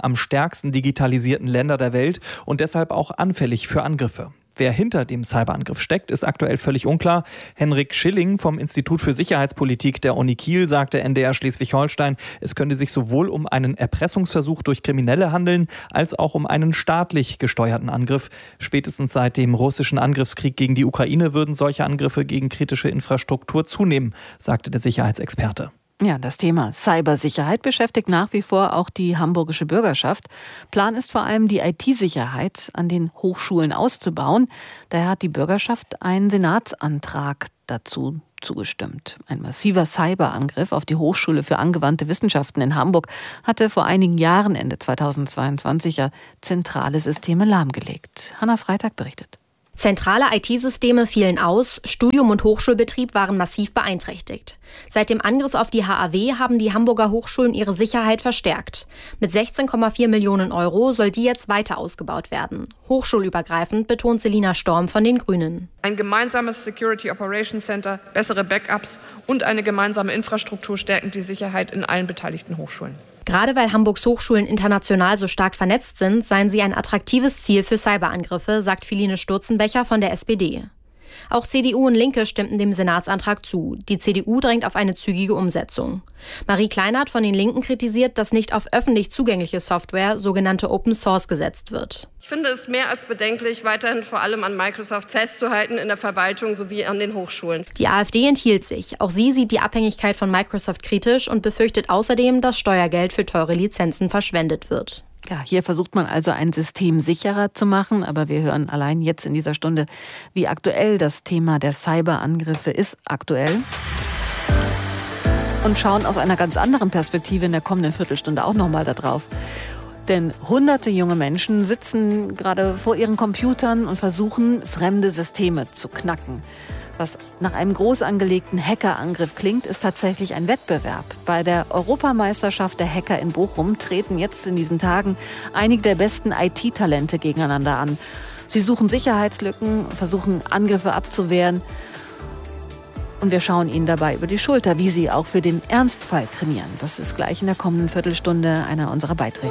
stärksten digitalisierten Länder der Welt und deshalb auch anfällig für Angriffe. Wer hinter dem Cyberangriff steckt, ist aktuell völlig unklar. Henrik Schilling vom Institut für Sicherheitspolitik der Uni Kiel sagte NDR Schleswig-Holstein, es könnte sich sowohl um einen Erpressungsversuch durch Kriminelle handeln, als auch um einen staatlich gesteuerten Angriff. Spätestens seit dem russischen Angriffskrieg gegen die Ukraine würden solche Angriffe gegen kritische Infrastruktur zunehmen, sagte der Sicherheitsexperte. Ja, das Thema Cybersicherheit beschäftigt nach wie vor auch die hamburgische Bürgerschaft. Plan ist vor allem, die IT-Sicherheit an den Hochschulen auszubauen. Daher hat die Bürgerschaft einen Senatsantrag dazu zugestimmt. Ein massiver Cyberangriff auf die Hochschule für angewandte Wissenschaften in Hamburg hatte vor einigen Jahren, Ende 2022, ja zentrale Systeme lahmgelegt. Hanna Freitag berichtet. Zentrale IT-Systeme fielen aus, Studium und Hochschulbetrieb waren massiv beeinträchtigt. Seit dem Angriff auf die HAW haben die Hamburger Hochschulen ihre Sicherheit verstärkt. Mit 16,4 Millionen Euro soll die jetzt weiter ausgebaut werden. Hochschulübergreifend betont Selina Storm von den Grünen. Ein gemeinsames Security Operations Center, bessere Backups und eine gemeinsame Infrastruktur stärken die Sicherheit in allen beteiligten Hochschulen. Gerade weil Hamburgs Hochschulen international so stark vernetzt sind, seien sie ein attraktives Ziel für Cyberangriffe, sagt Philine Sturzenbecher von der SPD. Auch CDU und Linke stimmten dem Senatsantrag zu. Die CDU drängt auf eine zügige Umsetzung. Marie Kleinert von den Linken kritisiert, dass nicht auf öffentlich zugängliche Software, sogenannte Open Source, gesetzt wird. Ich finde es mehr als bedenklich, weiterhin vor allem an Microsoft festzuhalten in der Verwaltung sowie an den Hochschulen. Die AfD enthielt sich. Auch sie sieht die Abhängigkeit von Microsoft kritisch und befürchtet außerdem, dass Steuergeld für teure Lizenzen verschwendet wird. Ja, hier versucht man also ein System sicherer zu machen, aber wir hören allein jetzt in dieser Stunde, wie aktuell das Thema der Cyberangriffe ist, aktuell. Und schauen aus einer ganz anderen Perspektive in der kommenden Viertelstunde auch nochmal da drauf. Denn hunderte junge Menschen sitzen gerade vor ihren Computern und versuchen, fremde Systeme zu knacken. Was nach einem groß angelegten Hackerangriff klingt, ist tatsächlich ein Wettbewerb. Bei der Europameisterschaft der Hacker in Bochum treten jetzt in diesen Tagen einige der besten IT-Talente gegeneinander an. Sie suchen Sicherheitslücken, versuchen Angriffe abzuwehren. Und wir schauen ihnen dabei über die Schulter, wie sie auch für den Ernstfall trainieren. Das ist gleich in der kommenden Viertelstunde einer unserer Beiträge.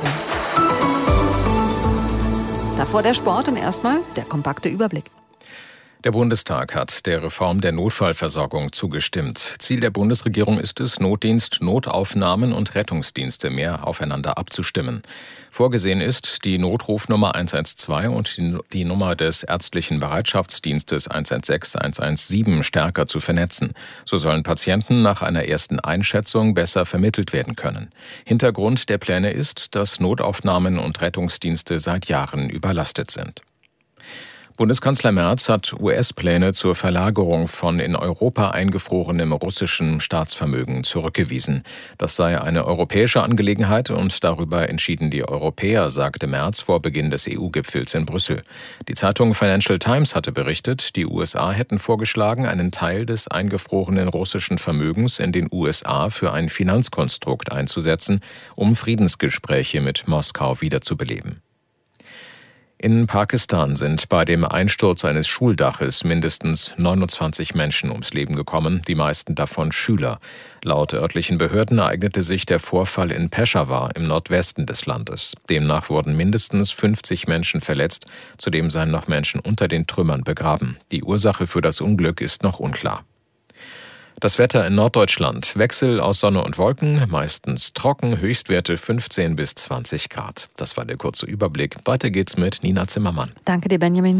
Davor der Sport und erstmal der kompakte Überblick. Der Bundestag hat der Reform der Notfallversorgung zugestimmt. Ziel der Bundesregierung ist es, Notdienst, Notaufnahmen und Rettungsdienste mehr aufeinander abzustimmen. Vorgesehen ist, die Notrufnummer 112 und die Nummer des ärztlichen Bereitschaftsdienstes 116, 117 stärker zu vernetzen. So sollen Patienten nach einer ersten Einschätzung besser vermittelt werden können. Hintergrund der Pläne ist, dass Notaufnahmen und Rettungsdienste seit Jahren überlastet sind. Bundeskanzler Merz hat US-Pläne zur Verlagerung von in Europa eingefrorenem russischen Staatsvermögen zurückgewiesen. Das sei eine europäische Angelegenheit und darüber entschieden die Europäer, sagte Merz vor Beginn des EU-Gipfels in Brüssel. Die Zeitung Financial Times hatte berichtet, die USA hätten vorgeschlagen, einen Teil des eingefrorenen russischen Vermögens in den USA für ein Finanzkonstrukt einzusetzen, um Friedensgespräche mit Moskau wiederzubeleben. In Pakistan sind bei dem Einsturz eines Schuldaches mindestens 29 Menschen ums Leben gekommen, die meisten davon Schüler. Laut örtlichen Behörden ereignete sich der Vorfall in Peshawar im Nordwesten des Landes. Demnach wurden mindestens 50 Menschen verletzt, zudem seien noch Menschen unter den Trümmern begraben. Die Ursache für das Unglück ist noch unklar. Das Wetter in Norddeutschland. Wechsel aus Sonne und Wolken, meistens trocken, Höchstwerte 15 bis 20 Grad. Das war der kurze Überblick. Weiter geht's mit Nina Zimmermann. Danke dir, Benjamin.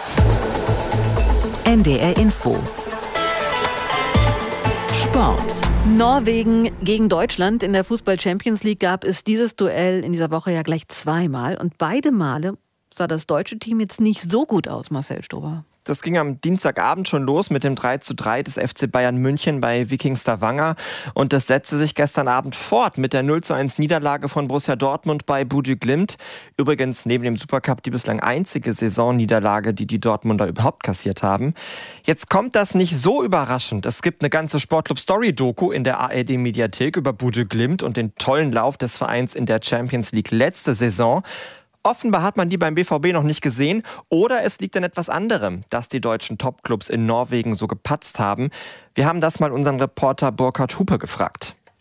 NDR Info. Sport. Norwegen gegen Deutschland. In der Fußball-Champions League gab es dieses Duell in dieser Woche ja gleich zweimal. Und beide Male sah das deutsche Team jetzt nicht so gut aus, Marcel Stober. Das ging am Dienstagabend schon los mit dem 3:3 des FC Bayern München bei Viking Stavanger. Und das setzte sich gestern Abend fort mit der 0:1 Niederlage von Borussia Dortmund bei Bodø/Glimt. Übrigens neben dem Supercup die bislang einzige Saisonniederlage, die die Dortmunder überhaupt kassiert haben. Jetzt kommt das nicht so überraschend. Es gibt eine ganze Sportclub-Story-Doku in der ARD-Mediathek über Bodø/Glimt und den tollen Lauf des Vereins in der Champions League letzte Saison. Offenbar hat man die beim BVB noch nicht gesehen oder es liegt an etwas anderem, dass die deutschen Topclubs in Norwegen so gepatzt haben. Wir haben das mal unseren Reporter Burkhard Hupe gefragt.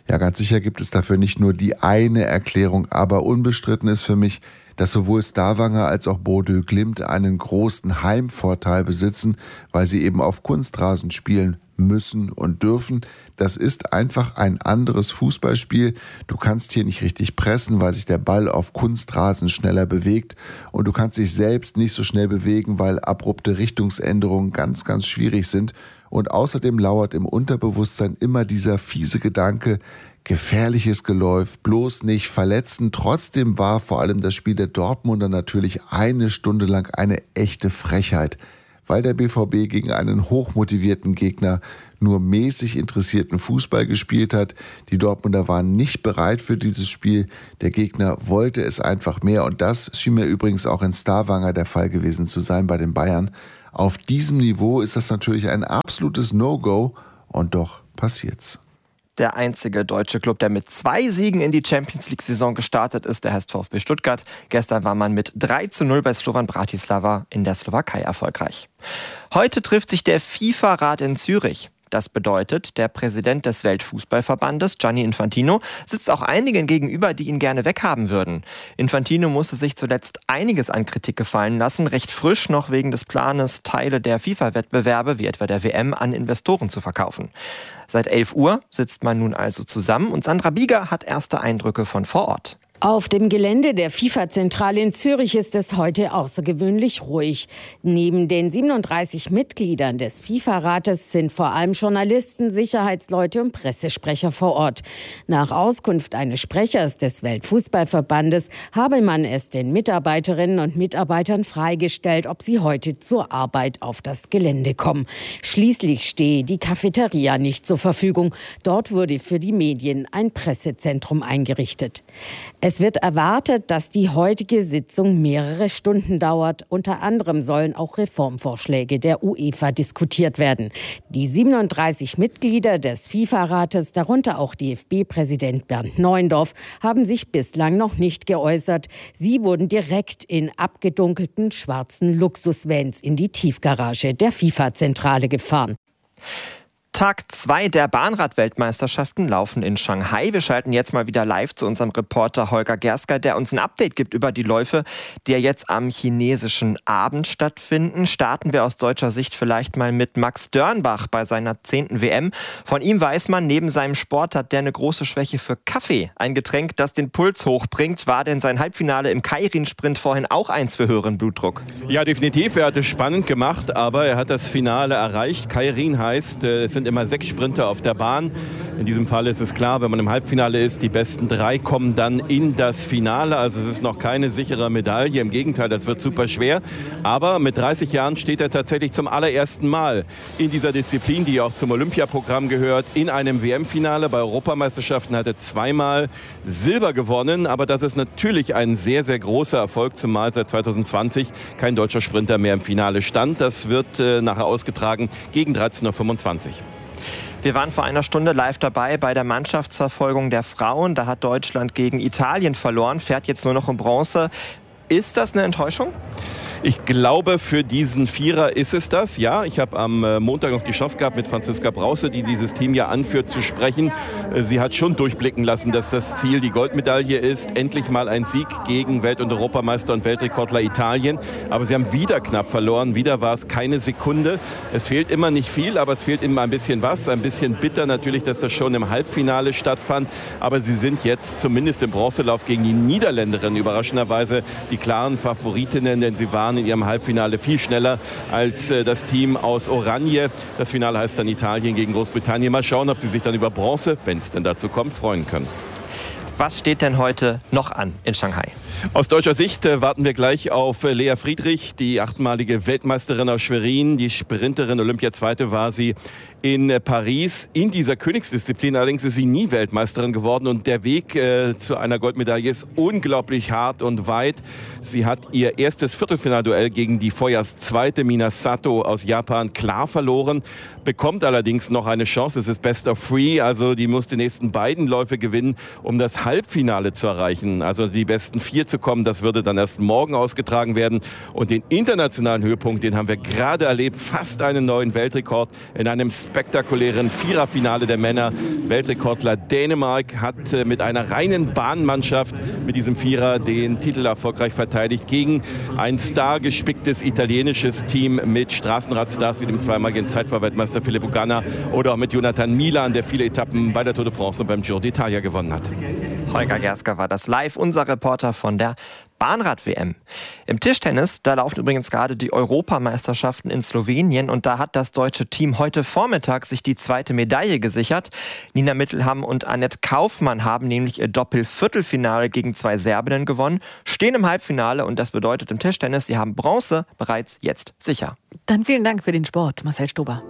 Ja, ganz sicher gibt es dafür nicht nur die eine Erklärung, aber unbestritten ist für mich, dass sowohl Stavanger als auch Bodø Glimt einen großen Heimvorteil besitzen, weil sie eben auf Kunstrasen spielen müssen und dürfen. Das ist einfach ein anderes Fußballspiel. Du kannst hier nicht richtig pressen, weil sich der Ball auf Kunstrasen schneller bewegt, und du kannst dich selbst nicht so schnell bewegen, weil abrupte Richtungsänderungen ganz, ganz schwierig sind. Und außerdem lauert im Unterbewusstsein immer dieser fiese Gedanke, gefährliches Geläuf, bloß nicht verletzen. Trotzdem war vor allem das Spiel der Dortmunder natürlich eine Stunde lang eine echte Frechheit, weil der BVB gegen einen hochmotivierten Gegner nur mäßig interessierten Fußball gespielt hat. Die Dortmunder waren nicht bereit für dieses Spiel. Der Gegner wollte es einfach mehr, und das schien mir übrigens auch in Stavanger der Fall gewesen zu sein bei den Bayern. Auf diesem Niveau ist das natürlich ein absolutes No-Go, und doch passiert's. Der einzige deutsche Club, der mit 2 Siegen in die Champions-League-Saison gestartet ist, der heißt VfB Stuttgart. Gestern war man mit 3:0 bei Slovan Bratislava in der Slowakei erfolgreich. Heute trifft sich der FIFA-Rat in Zürich. Das bedeutet, der Präsident des Weltfußballverbandes, Gianni Infantino, sitzt auch einigen gegenüber, die ihn gerne weghaben würden. Infantino musste sich zuletzt einiges an Kritik gefallen lassen, recht frisch noch wegen des Planes, Teile der FIFA-Wettbewerbe, wie etwa der WM, an Investoren zu verkaufen. Seit 11 Uhr sitzt man nun also zusammen, und Sandra Bieger hat erste Eindrücke von vor Ort. Auf dem Gelände der FIFA-Zentrale in Zürich ist es heute außergewöhnlich ruhig. Neben den 37 Mitgliedern des FIFA-Rates sind vor allem Journalisten, Sicherheitsleute und Pressesprecher vor Ort. Nach Auskunft eines Sprechers des Weltfußballverbandes habe man es den Mitarbeiterinnen und Mitarbeitern freigestellt, ob sie heute zur Arbeit auf das Gelände kommen. Schließlich stehe die Cafeteria nicht zur Verfügung. Dort wurde für die Medien ein Pressezentrum eingerichtet. Es wird erwartet, dass die heutige Sitzung mehrere Stunden dauert. Unter anderem sollen auch Reformvorschläge der UEFA diskutiert werden. Die 37 Mitglieder des FIFA-Rates, darunter auch DFB-Präsident Bernd Neuendorf, haben sich bislang noch nicht geäußert. Sie wurden direkt in abgedunkelten schwarzen Luxusvans in die Tiefgarage der FIFA-Zentrale gefahren. Tag 2 der Bahnrad-Weltmeisterschaften laufen in Shanghai. Wir schalten jetzt mal wieder live zu unserem Reporter Holger Gersker, der uns ein Update gibt über die Läufe, die jetzt am chinesischen Abend stattfinden. Starten wir aus deutscher Sicht vielleicht mal mit Max Dörnbach bei seiner 10. WM. Von ihm weiß man, neben seinem Sport hat der eine große Schwäche für Kaffee. Ein Getränk, das den Puls hochbringt. War denn sein Halbfinale im Kairin-Sprint vorhin auch eins für höheren Blutdruck? Ja, definitiv. Er hat es spannend gemacht, aber er hat das Finale erreicht. Kairin heißt, es sind immer 6 Sprinter auf der Bahn. In diesem Fall ist es klar, wenn man im Halbfinale ist, die besten 3 kommen dann in das Finale. Also es ist noch keine sichere Medaille. Im Gegenteil, das wird super schwer. Aber mit 30 Jahren steht er tatsächlich zum allerersten Mal in dieser Disziplin, die auch zum Olympiaprogramm gehört, in einem WM-Finale. Bei Europameisterschaften hat er 2-mal Silber gewonnen. Aber das ist natürlich ein sehr, sehr großer Erfolg, zumal seit 2020 kein deutscher Sprinter mehr im Finale stand. Das wird nachher ausgetragen gegen 13:25 Uhr. Wir waren vor einer Stunde live dabei bei der Mannschaftsverfolgung der Frauen. Da hat Deutschland gegen Italien verloren, fährt jetzt nur noch um Bronze. Ist das eine Enttäuschung? Ich glaube, für diesen Vierer ist es das. Ja, ich habe am Montag noch die Chance gehabt, mit Franziska Brause, die dieses Team ja anführt, zu sprechen. Sie hat schon durchblicken lassen, dass das Ziel die Goldmedaille ist. Endlich mal ein Sieg gegen Welt- und Europameister und Weltrekordler Italien. Aber sie haben wieder knapp verloren. Wieder war es keine Sekunde. Es fehlt immer nicht viel, aber es fehlt immer ein bisschen was. Ein bisschen bitter natürlich, dass das schon im Halbfinale stattfand. Aber sie sind jetzt zumindest im Bronzelauf gegen die Niederländerinnen überraschenderweise die klaren Favoritinnen, denn sie waren in ihrem Halbfinale viel schneller als das Team aus Oranje. Das Finale heißt dann Italien gegen Großbritannien. Mal schauen, ob sie sich dann über Bronze, wenn es denn dazu kommt, freuen können. Was steht denn heute noch an in Shanghai? Aus deutscher Sicht warten wir gleich auf Lea Friedrich, die 8-malige Weltmeisterin aus Schwerin, die Sprinterin, Olympiazweite war sie in Paris. In dieser Königsdisziplin allerdings ist sie nie Weltmeisterin geworden und der Weg zu einer Goldmedaille ist unglaublich hart und weit. Sie hat ihr erstes Viertelfinalduell gegen die Vorjahrszweite Mina Sato aus Japan klar verloren, bekommt allerdings noch eine Chance. Es ist Best of 3, also die muss die nächsten beiden Läufe gewinnen, um das Halbfinale zu erreichen, also die besten 4 zu kommen, das würde dann erst morgen ausgetragen werden. Und den internationalen Höhepunkt, den haben wir gerade erlebt, fast einen neuen Weltrekord in einem spektakulären Viererfinale der Männer. Weltrekordler Dänemark hat mit einer reinen Bahnmannschaft mit diesem Vierer den Titel erfolgreich verteidigt gegen ein stargespicktes italienisches Team mit Straßenradstars wie dem zweimaligen Zeitfahrweltmeister Filippo Ganna oder auch mit Jonathan Milan, der viele Etappen bei der Tour de France und beim Giro d'Italia gewonnen hat. Holger Gersker war das live, unser Reporter von der Bahnrad-WM. Im Tischtennis, da laufen übrigens gerade die Europameisterschaften in Slowenien und da hat das deutsche Team heute Vormittag sich die 2. Medaille gesichert. Nina Mittelham und Annette Kaufmann haben nämlich ihr Doppel-Viertelfinale gegen 2 Serbinnen gewonnen, stehen im Halbfinale und das bedeutet im Tischtennis, sie haben Bronze bereits jetzt sicher. Dann vielen Dank für den Sport, Marcel Stober.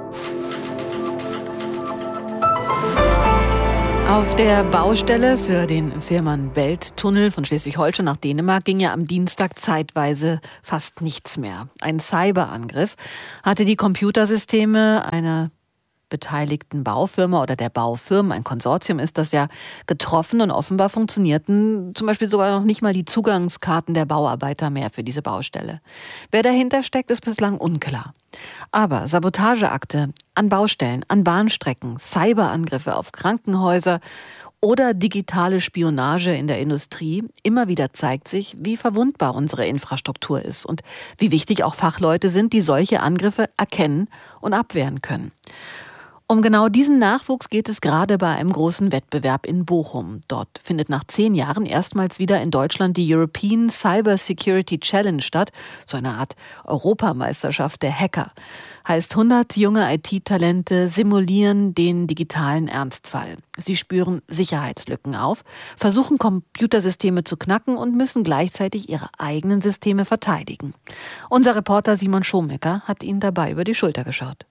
Auf der Baustelle für den Fehmarn-Belt-Tunnel von Schleswig-Holstein nach Dänemark ging ja am Dienstag zeitweise fast nichts mehr. Ein Cyberangriff hatte die Computersysteme einer beteiligten Baufirma oder der Baufirmen, ein Konsortium ist das ja, getroffen und offenbar funktionierten zum Beispiel sogar noch nicht mal die Zugangskarten der Bauarbeiter mehr für diese Baustelle. Wer dahinter steckt, ist bislang unklar. Aber Sabotageakte an Baustellen, an Bahnstrecken, Cyberangriffe auf Krankenhäuser oder digitale Spionage in der Industrie, immer wieder zeigt sich, wie verwundbar unsere Infrastruktur ist und wie wichtig auch Fachleute sind, die solche Angriffe erkennen und abwehren können. Um genau diesen Nachwuchs geht es gerade bei einem großen Wettbewerb in Bochum. Dort findet nach 10 Jahren erstmals wieder in Deutschland die European Cyber Security Challenge statt, so eine Art Europameisterschaft der Hacker. Heißt, 100 junge IT-Talente simulieren den digitalen Ernstfall. Sie spüren Sicherheitslücken auf, versuchen Computersysteme zu knacken und müssen gleichzeitig ihre eigenen Systeme verteidigen. Unser Reporter Simon Schomecker hat ihnen dabei über die Schulter geschaut.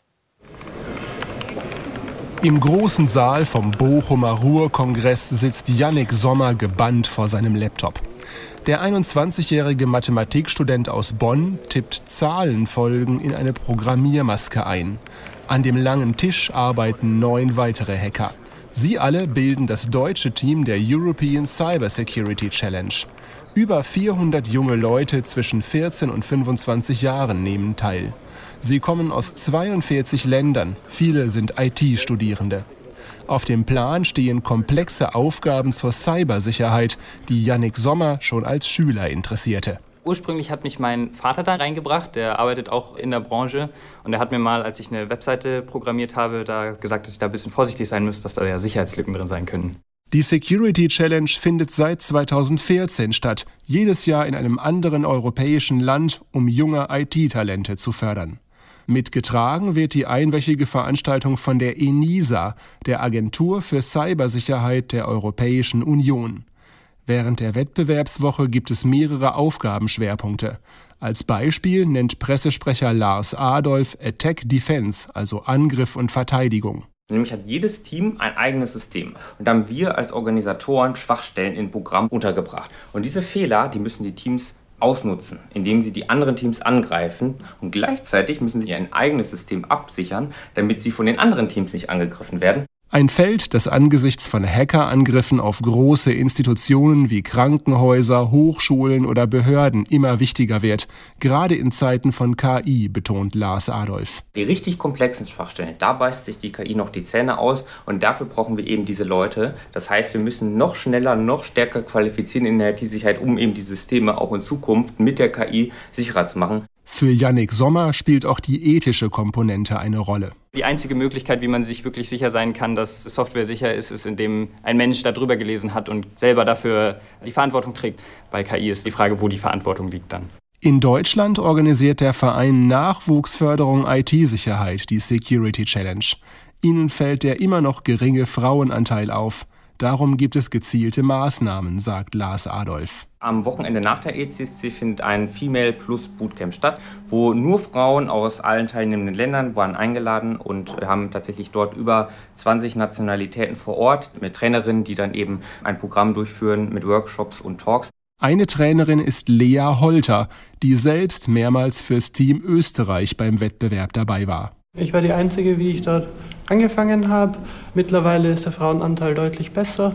Im großen Saal vom Bochumer Ruhr-Kongress sitzt Yannick Sommer gebannt vor seinem Laptop. Der 21-jährige Mathematikstudent aus Bonn tippt Zahlenfolgen in eine Programmiermaske ein. An dem langen Tisch arbeiten 9 weitere Hacker. Sie alle bilden das deutsche Team der European Cyber Security Challenge. Über 400 junge Leute zwischen 14 und 25 Jahren nehmen teil. Sie kommen aus 42 Ländern, viele sind IT-Studierende. Auf dem Plan stehen komplexe Aufgaben zur Cybersicherheit, die Yannick Sommer schon als Schüler interessierte. Ursprünglich hat mich mein Vater da reingebracht, der arbeitet auch in der Branche. Und er hat mir mal, als ich eine Webseite programmiert habe, da gesagt, dass ich da ein bisschen vorsichtig sein muss, dass da ja Sicherheitslücken drin sein können. Die Security Challenge findet seit 2014 statt, jedes Jahr in einem anderen europäischen Land, um junge IT-Talente zu fördern. Mitgetragen wird die einwöchige Veranstaltung von der ENISA, der Agentur für Cybersicherheit der Europäischen Union. Während der Wettbewerbswoche gibt es mehrere Aufgabenschwerpunkte. Als Beispiel nennt Pressesprecher Lars Adolf Attack Defense, also Angriff und Verteidigung. Nämlich hat jedes Team ein eigenes System. Und da haben wir als Organisatoren Schwachstellen in Programm untergebracht. Und diese Fehler, die müssen die Teams ausnutzen, indem sie die anderen Teams angreifen. Und gleichzeitig müssen sie ein eigenes System absichern, damit sie von den anderen Teams nicht angegriffen werden. Ein Feld, das angesichts von Hackerangriffen auf große Institutionen wie Krankenhäuser, Hochschulen oder Behörden immer wichtiger wird, gerade in Zeiten von KI, betont Lars Adolf. Die richtig komplexen Schwachstellen, da beißt sich die KI noch die Zähne aus und dafür brauchen wir eben diese Leute. Das heißt, wir müssen noch schneller, noch stärker qualifizieren in der IT-Sicherheit, um eben die Systeme auch in Zukunft mit der KI sicherer zu machen. Für Yannick Sommer spielt auch die ethische Komponente eine Rolle. Die einzige Möglichkeit, wie man sich wirklich sicher sein kann, dass Software sicher ist, ist, indem ein Mensch darüber gelesen hat und selber dafür die Verantwortung trägt. Bei KI ist die Frage, wo die Verantwortung liegt dann. In Deutschland organisiert der Verein Nachwuchsförderung IT-Sicherheit die Security Challenge. Ihnen fällt der immer noch geringe Frauenanteil auf. Darum gibt es gezielte Maßnahmen, sagt Lars Adolf. Am Wochenende nach der ECSC findet ein Female Plus Bootcamp statt, wo nur Frauen aus allen teilnehmenden Ländern waren eingeladen und wir haben tatsächlich dort über 20 Nationalitäten vor Ort mit Trainerinnen, die dann eben ein Programm durchführen mit Workshops und Talks. Eine Trainerin ist Lea Holter, die selbst mehrmals fürs Team Österreich beim Wettbewerb dabei war. Ich war die Einzige, wie ich dort angefangen habe. Mittlerweile ist der Frauenanteil deutlich besser.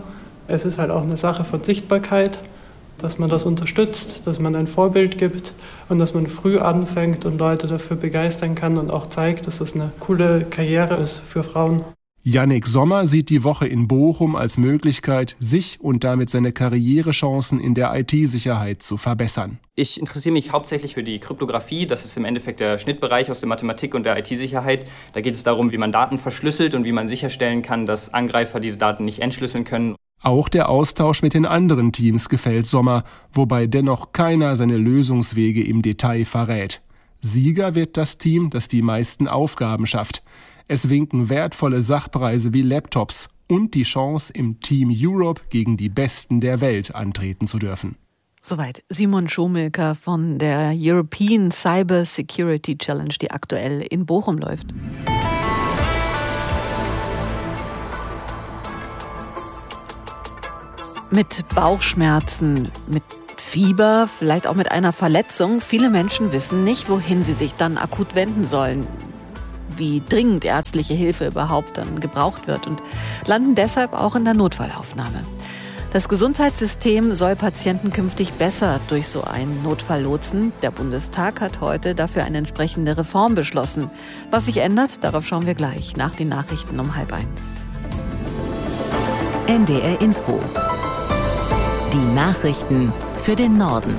Es ist halt auch eine Sache von Sichtbarkeit, dass man das unterstützt, dass man ein Vorbild gibt und dass man früh anfängt und Leute dafür begeistern kann und auch zeigt, dass das eine coole Karriere ist für Frauen. Yannick Sommer sieht die Woche in Bochum als Möglichkeit, sich und damit seine Karrierechancen in der IT-Sicherheit zu verbessern. Ich interessiere mich hauptsächlich für die Kryptographie. Das ist im Endeffekt der Schnittbereich aus der Mathematik und der IT-Sicherheit. Da geht es darum, wie man Daten verschlüsselt und wie man sicherstellen kann, dass Angreifer diese Daten nicht entschlüsseln können. Auch der Austausch mit den anderen Teams gefällt Sommer, wobei dennoch keiner seine Lösungswege im Detail verrät. Sieger wird das Team, das die meisten Aufgaben schafft. Es winken wertvolle Sachpreise wie Laptops und die Chance, im Team Europe gegen die Besten der Welt antreten zu dürfen. Soweit Simon Schomilker von der European Cyber Security Challenge, die aktuell in Bochum läuft. Mit Bauchschmerzen, mit Fieber, vielleicht auch mit einer Verletzung. Viele Menschen wissen nicht, wohin sie sich dann akut wenden sollen, wie dringend ärztliche Hilfe überhaupt dann gebraucht wird und landen deshalb auch in der Notfallaufnahme. Das Gesundheitssystem soll Patienten künftig besser durch so einen Notfall lotsen. Der Bundestag hat heute dafür eine entsprechende Reform beschlossen. Was sich ändert, darauf schauen wir gleich nach den Nachrichten um 12:30. NDR Info. Die Nachrichten für den Norden.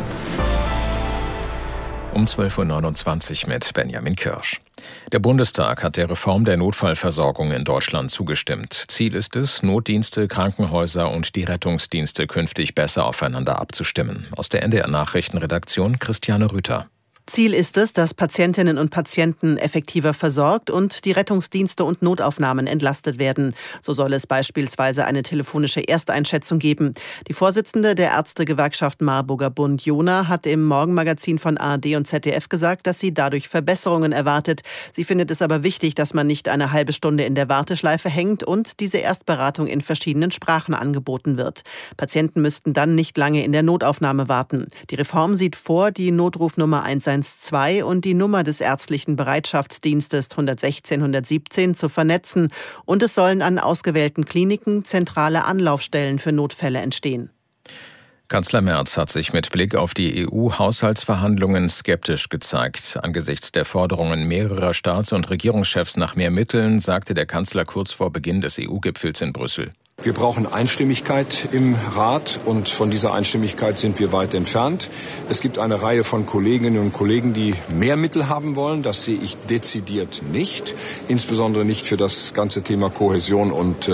Um 12:29 Uhr mit Benjamin Kirsch. Der Bundestag hat der Reform der Notfallversorgung in Deutschland zugestimmt. Ziel ist es, Notdienste, Krankenhäuser und die Rettungsdienste künftig besser aufeinander abzustimmen. Aus der NDR Nachrichtenredaktion Christiane Rüther. Ziel ist es, dass Patientinnen und Patienten effektiver versorgt und die Rettungsdienste und Notaufnahmen entlastet werden. So soll es beispielsweise eine telefonische Ersteinschätzung geben. Die Vorsitzende der Ärztegewerkschaft Marburger Bund, Jona, hat im Morgenmagazin von ARD und ZDF gesagt, dass sie dadurch Verbesserungen erwartet. Sie findet es aber wichtig, dass man nicht eine halbe Stunde in der Warteschleife hängt und diese Erstberatung in verschiedenen Sprachen angeboten wird. Patienten müssten dann nicht lange in der Notaufnahme warten. Die Reform sieht vor, die Notrufnummer 112 und die Nummer des ärztlichen Bereitschaftsdienstes 116 117 zu vernetzen und es sollen an ausgewählten Kliniken zentrale Anlaufstellen für Notfälle entstehen. Kanzler Merz hat sich mit Blick auf die EU-Haushaltsverhandlungen skeptisch gezeigt. Angesichts der Forderungen mehrerer Staats- und Regierungschefs nach mehr Mitteln sagte der Kanzler kurz vor Beginn des EU-Gipfels in Brüssel: Wir brauchen Einstimmigkeit im Rat und von dieser Einstimmigkeit sind wir weit entfernt. Es gibt eine Reihe von Kolleginnen und Kollegen, die mehr Mittel haben wollen. Das sehe ich dezidiert nicht, insbesondere nicht für das ganze Thema Kohäsion und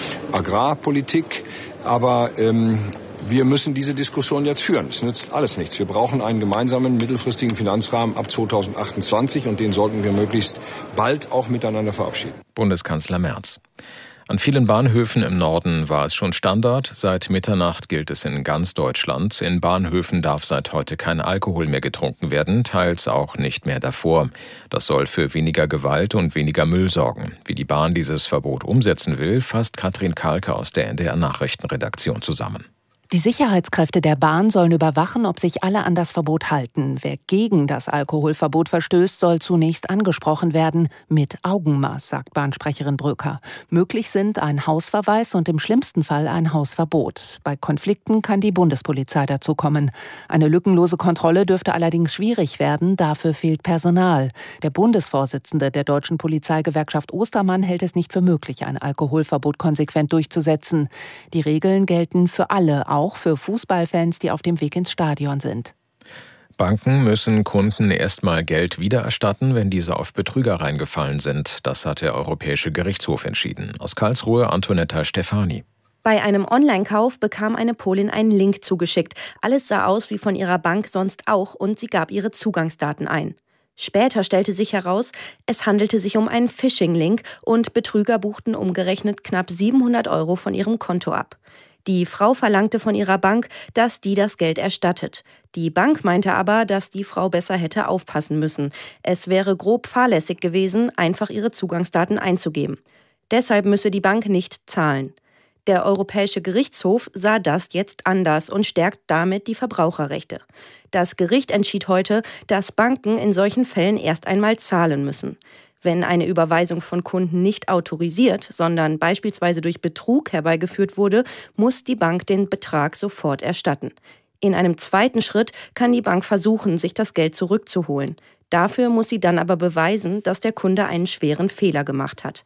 Agrarpolitik. Aber wir müssen diese Diskussion jetzt führen. Es nützt alles nichts. Wir brauchen einen gemeinsamen mittelfristigen Finanzrahmen ab 2028 und den sollten wir möglichst bald auch miteinander verabschieden. Bundeskanzler Merz. An vielen Bahnhöfen im Norden war es schon Standard. Seit Mitternacht gilt es in ganz Deutschland. In Bahnhöfen darf seit heute kein Alkohol mehr getrunken werden, teils auch nicht mehr davor. Das soll für weniger Gewalt und weniger Müll sorgen. Wie die Bahn dieses Verbot umsetzen will, fasst Katrin Kalke aus der NDR Nachrichtenredaktion zusammen. Die Sicherheitskräfte der Bahn sollen überwachen, ob sich alle an das Verbot halten. Wer gegen das Alkoholverbot verstößt, soll zunächst angesprochen werden. Mit Augenmaß, sagt Bahnsprecherin Bröker. Möglich sind ein Hausverweis und im schlimmsten Fall ein Hausverbot. Bei Konflikten kann die Bundespolizei dazu kommen. Eine lückenlose Kontrolle dürfte allerdings schwierig werden. Dafür fehlt Personal. Der Bundesvorsitzende der Deutschen Polizeigewerkschaft Ostermann hält es nicht für möglich, ein Alkoholverbot konsequent durchzusetzen. Die Regeln gelten für alle, auch für Fußballfans, die auf dem Weg ins Stadion sind. Banken müssen Kunden erstmal Geld wiedererstatten, wenn diese auf Betrüger reingefallen sind. Das hat der Europäische Gerichtshof entschieden. Aus Karlsruhe Antonetta Stefani. Bei einem Online-Kauf bekam eine Polin einen Link zugeschickt. Alles sah aus wie von ihrer Bank sonst auch und sie gab ihre Zugangsdaten ein. Später stellte sich heraus, es handelte sich um einen Phishing-Link und Betrüger buchten umgerechnet knapp 700 € von ihrem Konto ab. Die Frau verlangte von ihrer Bank, dass die das Geld erstattet. Die Bank meinte aber, dass die Frau besser hätte aufpassen müssen. Es wäre grob fahrlässig gewesen, einfach ihre Zugangsdaten einzugeben. Deshalb müsse die Bank nicht zahlen. Der Europäische Gerichtshof sah das jetzt anders und stärkt damit die Verbraucherrechte. Das Gericht entschied heute, dass Banken in solchen Fällen erst einmal zahlen müssen. Wenn eine Überweisung von Kunden nicht autorisiert, sondern beispielsweise durch Betrug herbeigeführt wurde, muss die Bank den Betrag sofort erstatten. In einem zweiten Schritt kann die Bank versuchen, sich das Geld zurückzuholen. Dafür muss sie dann aber beweisen, dass der Kunde einen schweren Fehler gemacht hat.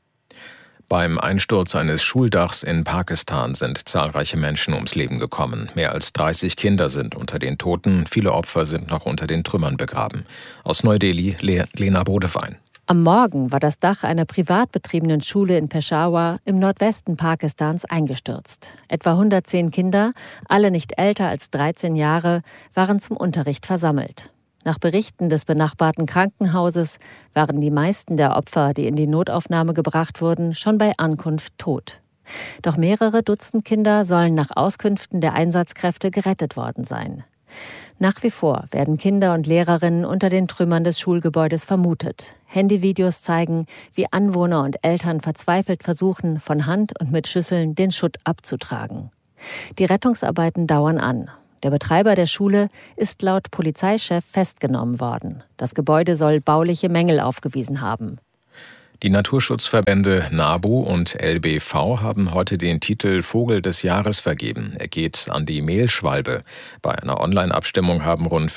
Beim Einsturz eines Schuldachs in Pakistan sind zahlreiche Menschen ums Leben gekommen. Mehr als 30 Kinder sind unter den Toten, viele Opfer sind noch unter den Trümmern begraben. Aus Neu-Delhi, Lena Bodewein. Am Morgen war das Dach einer privat betriebenen Schule in Peshawar im Nordwesten Pakistans eingestürzt. Etwa 110 Kinder, alle nicht älter als 13 Jahre, waren zum Unterricht versammelt. Nach Berichten des benachbarten Krankenhauses waren die meisten der Opfer, die in die Notaufnahme gebracht wurden, schon bei Ankunft tot. Doch mehrere Dutzend Kinder sollen nach Auskünften der Einsatzkräfte gerettet worden sein. Nach wie vor werden Kinder und Lehrerinnen unter den Trümmern des Schulgebäudes vermutet. Handyvideos zeigen, wie Anwohner und Eltern verzweifelt versuchen, von Hand und mit Schüsseln den Schutt abzutragen. Die Rettungsarbeiten dauern an. Der Betreiber der Schule ist laut Polizeichef festgenommen worden. Das Gebäude soll bauliche Mängel aufgewiesen haben. Die Naturschutzverbände NABU und LBV haben heute den Titel Vogel des Jahres vergeben. Er geht an die Mehlschwalbe. Bei einer Online-Abstimmung haben rund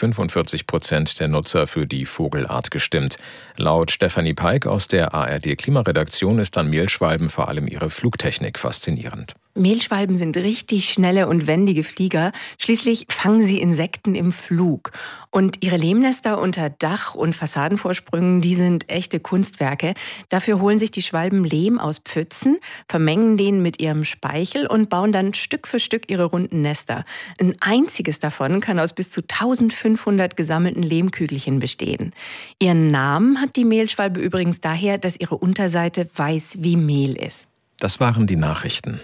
45% der Nutzer für die Vogelart gestimmt. Laut Stefanie Peik aus der ARD-Klimaredaktion ist an Mehlschwalben vor allem ihre Flugtechnik faszinierend. Mehlschwalben sind richtig schnelle und wendige Flieger. Schließlich fangen sie Insekten im Flug. Und ihre Lehmnester unter Dach- und Fassadenvorsprüngen, die sind echte Kunstwerke. Dafür holen sich die Schwalben Lehm aus Pfützen, vermengen den mit ihrem Speichel und bauen dann Stück für Stück ihre runden Nester. Ein einziges davon kann aus bis zu 1500 gesammelten Lehmkügelchen bestehen. Ihren Namen hat die Mehlschwalbe übrigens daher, dass ihre Unterseite weiß wie Mehl ist. Das waren die Nachrichten.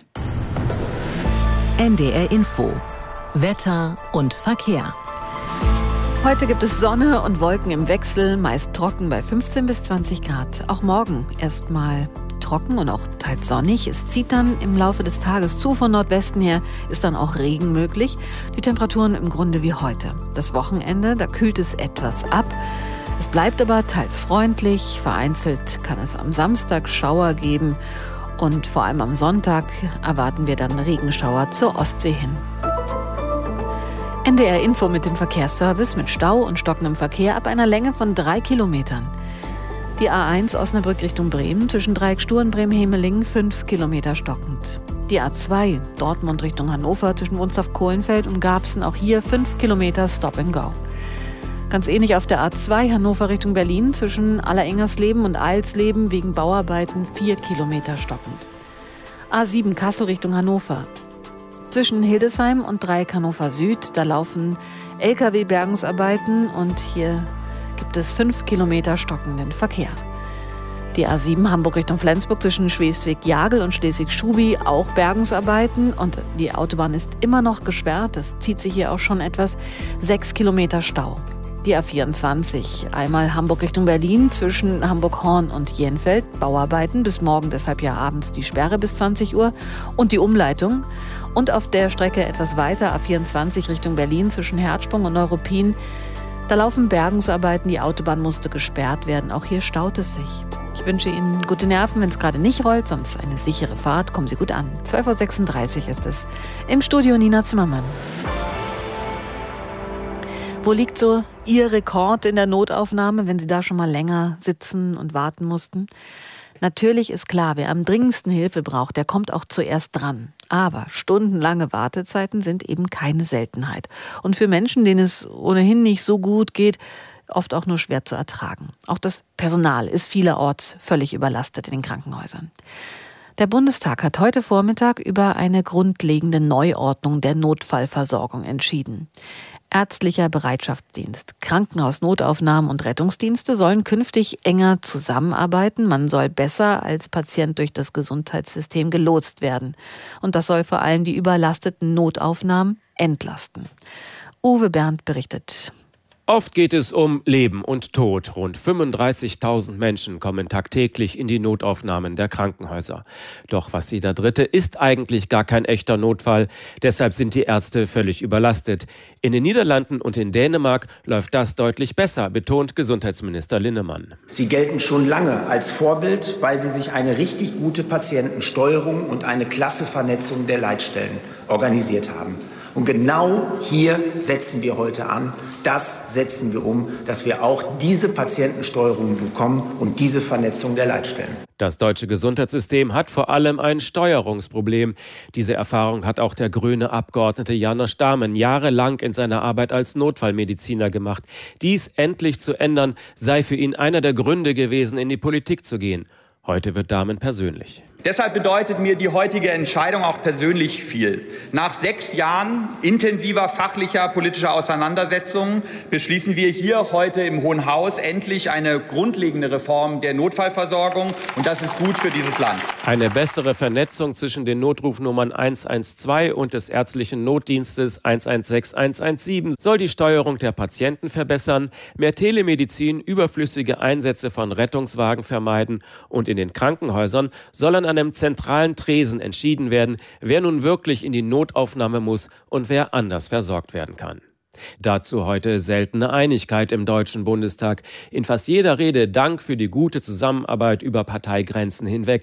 NDR Info. Wetter und Verkehr. Heute gibt es Sonne und Wolken im Wechsel, meist trocken bei 15 bis 20 Grad. Auch morgen erstmal trocken und auch teils sonnig. Es zieht dann im Laufe des Tages zu. Von Nordwesten her ist dann auch Regen möglich. Die Temperaturen im Grunde wie heute. Das Wochenende, da kühlt es etwas ab. Es bleibt aber teils freundlich. Vereinzelt kann es am Samstag Schauer geben. Und vor allem am Sonntag erwarten wir dann Regenschauer zur Ostsee hin. NDR Info mit dem Verkehrsservice mit Stau und stockendem Verkehr ab einer Länge von 3 Kilometern. Die A1 Osnabrück Richtung Bremen zwischen Dreieck-Stur und Bremen-Hemeling 5 Kilometer stockend. Die A2 Dortmund Richtung Hannover zwischen Wunstorf-Kohlenfeld und Garbsen auch hier 5 Kilometer Stop and Go. Ganz ähnlich auf der A2 Hannover Richtung Berlin zwischen Allerengersleben und Eilsleben wegen Bauarbeiten 4 Kilometer stockend. A7 Kassel Richtung Hannover. Zwischen Hildesheim und Dreieck Hannover Süd, da laufen Lkw-Bergungsarbeiten und hier gibt es 5 Kilometer stockenden Verkehr. Die A7 Hamburg Richtung Flensburg zwischen Schleswig-Jagel und Schleswig-Schubi auch Bergungsarbeiten und die Autobahn ist immer noch gesperrt, das zieht sich hier auch schon etwas, 6 Kilometer Stau. Die A24, einmal Hamburg Richtung Berlin zwischen Hamburg-Horn und Jenfeld, Bauarbeiten, bis morgen deshalb ja abends die Sperre bis 20 Uhr und die Umleitung. Und auf der Strecke etwas weiter, A24 Richtung Berlin zwischen Herzsprung und Neuruppin, da laufen Bergungsarbeiten, die Autobahn musste gesperrt werden, auch hier staut es sich. Ich wünsche Ihnen gute Nerven, wenn es gerade nicht rollt, sonst eine sichere Fahrt, kommen Sie gut an. 12.36 Uhr ist es. Im Studio Nina Zimmermann. Wo liegt so Ihr Rekord in der Notaufnahme, wenn Sie da schon mal länger sitzen und warten mussten? Natürlich ist klar, wer am dringendsten Hilfe braucht, der kommt auch zuerst dran. Aber stundenlange Wartezeiten sind eben keine Seltenheit. Und für Menschen, denen es ohnehin nicht so gut geht, oft auch nur schwer zu ertragen. Auch das Personal ist vielerorts völlig überlastet in den Krankenhäusern. Der Bundestag hat heute Vormittag über eine grundlegende Neuordnung der Notfallversorgung entschieden. Ärztlicher Bereitschaftsdienst, Krankenhausnotaufnahmen und Rettungsdienste sollen künftig enger zusammenarbeiten. Man soll besser als Patient durch das Gesundheitssystem gelotst werden. Und das soll vor allem die überlasteten Notaufnahmen entlasten. Uwe Berndt berichtet. Oft geht es um Leben und Tod. Rund 35.000 Menschen kommen tagtäglich in die Notaufnahmen der Krankenhäuser. Doch was jeder Dritte ist eigentlich gar kein echter Notfall. Deshalb sind die Ärzte völlig überlastet. In den Niederlanden und in Dänemark läuft das deutlich besser, betont Gesundheitsminister Linnemann. Sie gelten schon lange als Vorbild, weil sie sich eine richtig gute Patientensteuerung und eine klasse Vernetzung der Leitstellen organisiert haben. Und genau hier setzen wir heute an. Das setzen wir um, dass wir auch diese Patientensteuerung bekommen und diese Vernetzung der Leitstellen. Das deutsche Gesundheitssystem hat vor allem ein Steuerungsproblem. Diese Erfahrung hat auch der grüne Abgeordnete János Dahmen jahrelang in seiner Arbeit als Notfallmediziner gemacht. Dies endlich zu ändern, sei für ihn einer der Gründe gewesen, in die Politik zu gehen. Heute wird Dahmen persönlich. Deshalb bedeutet mir die heutige Entscheidung auch persönlich viel. Nach 6 Jahren intensiver fachlicher politischer Auseinandersetzungen beschließen wir hier heute im Hohen Haus endlich eine grundlegende Reform der Notfallversorgung. Und das ist gut für dieses Land. Eine bessere Vernetzung zwischen den Notrufnummern 112 und des ärztlichen Notdienstes 116 117 soll die Steuerung der Patienten verbessern, mehr Telemedizin, überflüssige Einsätze von Rettungswagen vermeiden und in den Krankenhäusern soll an einem zentralen Tresen entschieden werden, wer nun wirklich in die Notaufnahme muss und wer anders versorgt werden kann. Dazu heute seltene Einigkeit im Deutschen Bundestag. In fast jeder Rede Dank für die gute Zusammenarbeit über Parteigrenzen hinweg.